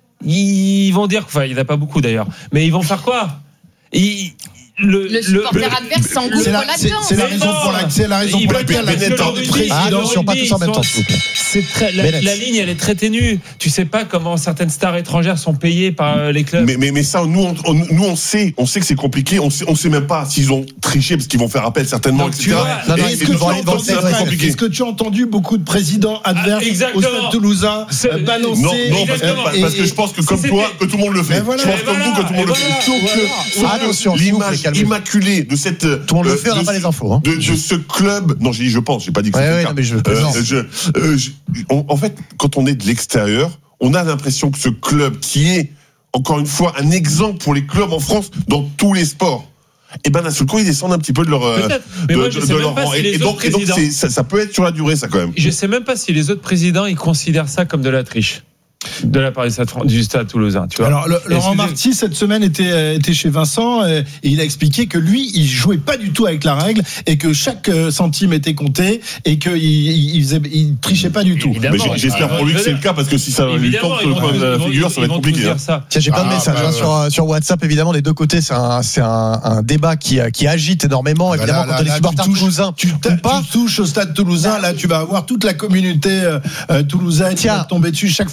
ils vont dire, enfin, il n'y en a pas beaucoup d'ailleurs, mais ils vont faire quoi ? Ils, Le, le supporter le, adverse s'engouffre c'est la, là-dedans. C'est, c'est la raison pour laquelle, c'est la raison pour laquelle la président sur pas tous en même temps. C'est très, la, la ligne, elle est très ténue. Tu sais pas comment certaines stars étrangères sont payées par les clubs. Mais mais mais ça, nous on, on nous on sait, on sait que c'est compliqué. On sait on sait même pas s'ils ont triché parce qu'ils vont faire appel certainement, donc, et cetera. Non, non, est-ce, que entendu, est-ce, est-ce que tu as entendu beaucoup de présidents adverses ah, au Stade Toulousain euh, balancer ? Non, non, parce que, parce que je pense que comme toi, que tout le monde le fait. Voilà, je pense comme vous que tout le monde le fait. Attention, l'image immaculée de cette, tout le monde le fait, on n'a pas les infos. De ce club. Non, j'ai dit je pense, j'ai pas dit que c'était le cas. En fait, quand on est de l'extérieur, on a l'impression que ce club, qui est encore une fois un exemple pour les clubs en France dans tous les sports, et ben d'un seul coup ils descendent un petit peu de leur de, moi, de, de leur rang. Si et, et donc, et donc c'est, ça, ça peut être sur la durée, ça quand même. Je sais même pas si les autres présidents ils considèrent ça comme de la triche de la part du Stade Toulousain, tu vois. Alors le, Laurent Marty cette semaine était était chez Vincent et, et il a expliqué que lui il jouait pas du tout avec la règle et que chaque centime était compté et que il il, faisait, il trichait pas du tout. Mais j'espère pour lui que c'est le cas parce que si ça lui tombe sur le coin de la figure, ça va être compliqué. Tiens, j'ai plein de messages sur sur WhatsApp évidemment des deux côtés, c'est un c'est un, un débat qui qui agite énormément évidemment quand les supporters toulousains. Tu touches au Stade Toulousain, là tu vas avoir toute la communauté toulousaine qui va tomber dessus chaque fois que tu dis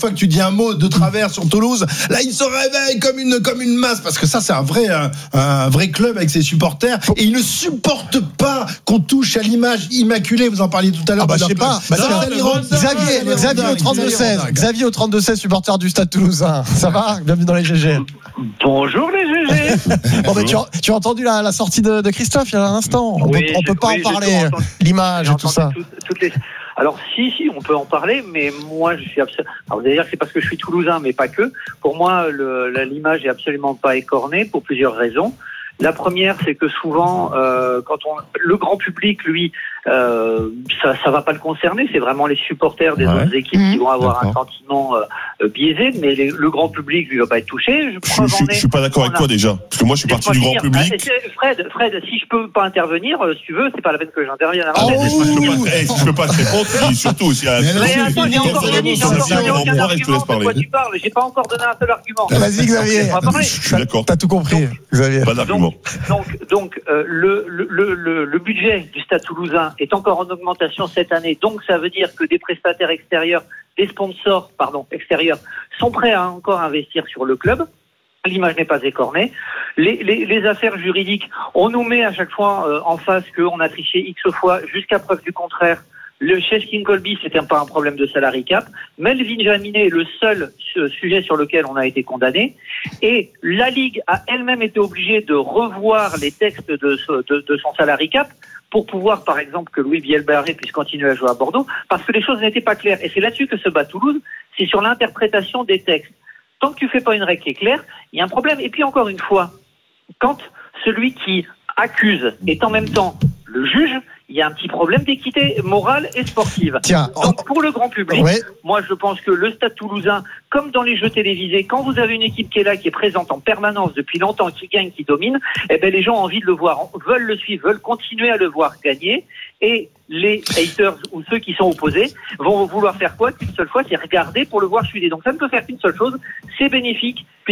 un mot de travers sur Toulouse. Là, il se réveille comme une comme une masse parce que ça, c'est un vrai un, un vrai club avec ses supporters et il ne supporte pas qu'on touche à l'image immaculée. Vous en parliez tout à l'heure. Ah bah je sais pas. Bah, non, Xavier, Xavier au trente-deux seize, Xavier au trente-deux seize, supporter du Stade Toulousain. Ça va? Bienvenue dans les G G. Bonjour les G G. Bon, mais tu, as, tu as entendu la, la sortie de, de Christophe il y a un instant. On oui, peut, on peut pas oui, en parler. L'image et tout ça. Toutes, toutes les... Alors si, si, on peut en parler, mais moi je suis absolument. Alors vous allez dire que c'est parce que je suis toulousain, mais pas que. Pour moi, le, la, l'image est absolument pas écornée pour plusieurs raisons. La première, c'est que souvent, euh, quand on, le grand public, lui, euh, ça, ça va pas le concerner. C'est vraiment les supporters des ouais. autres équipes mmh. qui vont avoir D'accord. un sentiment euh, biaisé, mais les, le grand public, lui, va pas être touché. Je, je, je, je suis pas d'accord avec toi déjà, parce que moi, je suis parti du grand public. Ah, Fred, Fred, si je peux pas intervenir, si tu veux, c'est pas la peine que j'intervienne. Oh, si je peux pas te répondre, surtout si. Mais attends, j'ai encore donné, j'ai encore donné aucun argument. De quoi tu parles? J'ai pas encore donné un seul argument. Vas-y, Xavier. Je suis d'accord. T'as tout compris, Xavier. Pas d'argument. Donc, donc euh, le, le, le, le budget du Stade Toulousain est encore en augmentation cette année. Donc, ça veut dire que des prestataires extérieurs, des sponsors, pardon, extérieurs, sont prêts à encore investir sur le club. L'image n'est pas écornée. Les, les, les affaires juridiques, on nous met à chaque fois euh, en face qu'on a triché X fois jusqu'à preuve du contraire. Le Cheskin Colby, c'était pas un problème de salary cap. Melvin Jaminet est le seul sujet sur lequel on a été condamné. Et la Ligue a elle-même été obligée de revoir les textes de, de, de son salary cap pour pouvoir, par exemple, que Louis Bielbarré puisse continuer à jouer à Bordeaux, parce que les choses n'étaient pas claires. Et c'est là-dessus que se bat Toulouse, c'est sur l'interprétation des textes. Tant que tu fais pas une règle qui est claire, il y a un problème. Et puis encore une fois, quand celui qui accuse est en même temps le juge, il y a un petit problème d'équité morale et sportive. Tiens, donc pour le grand public, ouais. moi je pense que le Stade Toulousain, comme dans les jeux télévisés, quand vous avez une équipe qui est là, qui est présente en permanence depuis longtemps, qui gagne, qui domine, eh ben les gens ont envie de le voir, veulent le suivre, veulent continuer à le voir gagner. Et les haters ou ceux qui sont opposés vont vouloir faire quoi qu'une seule fois, c'est regarder pour le voir chuter. Donc ça ne peut faire qu'une seule chose, c'est bénéfique.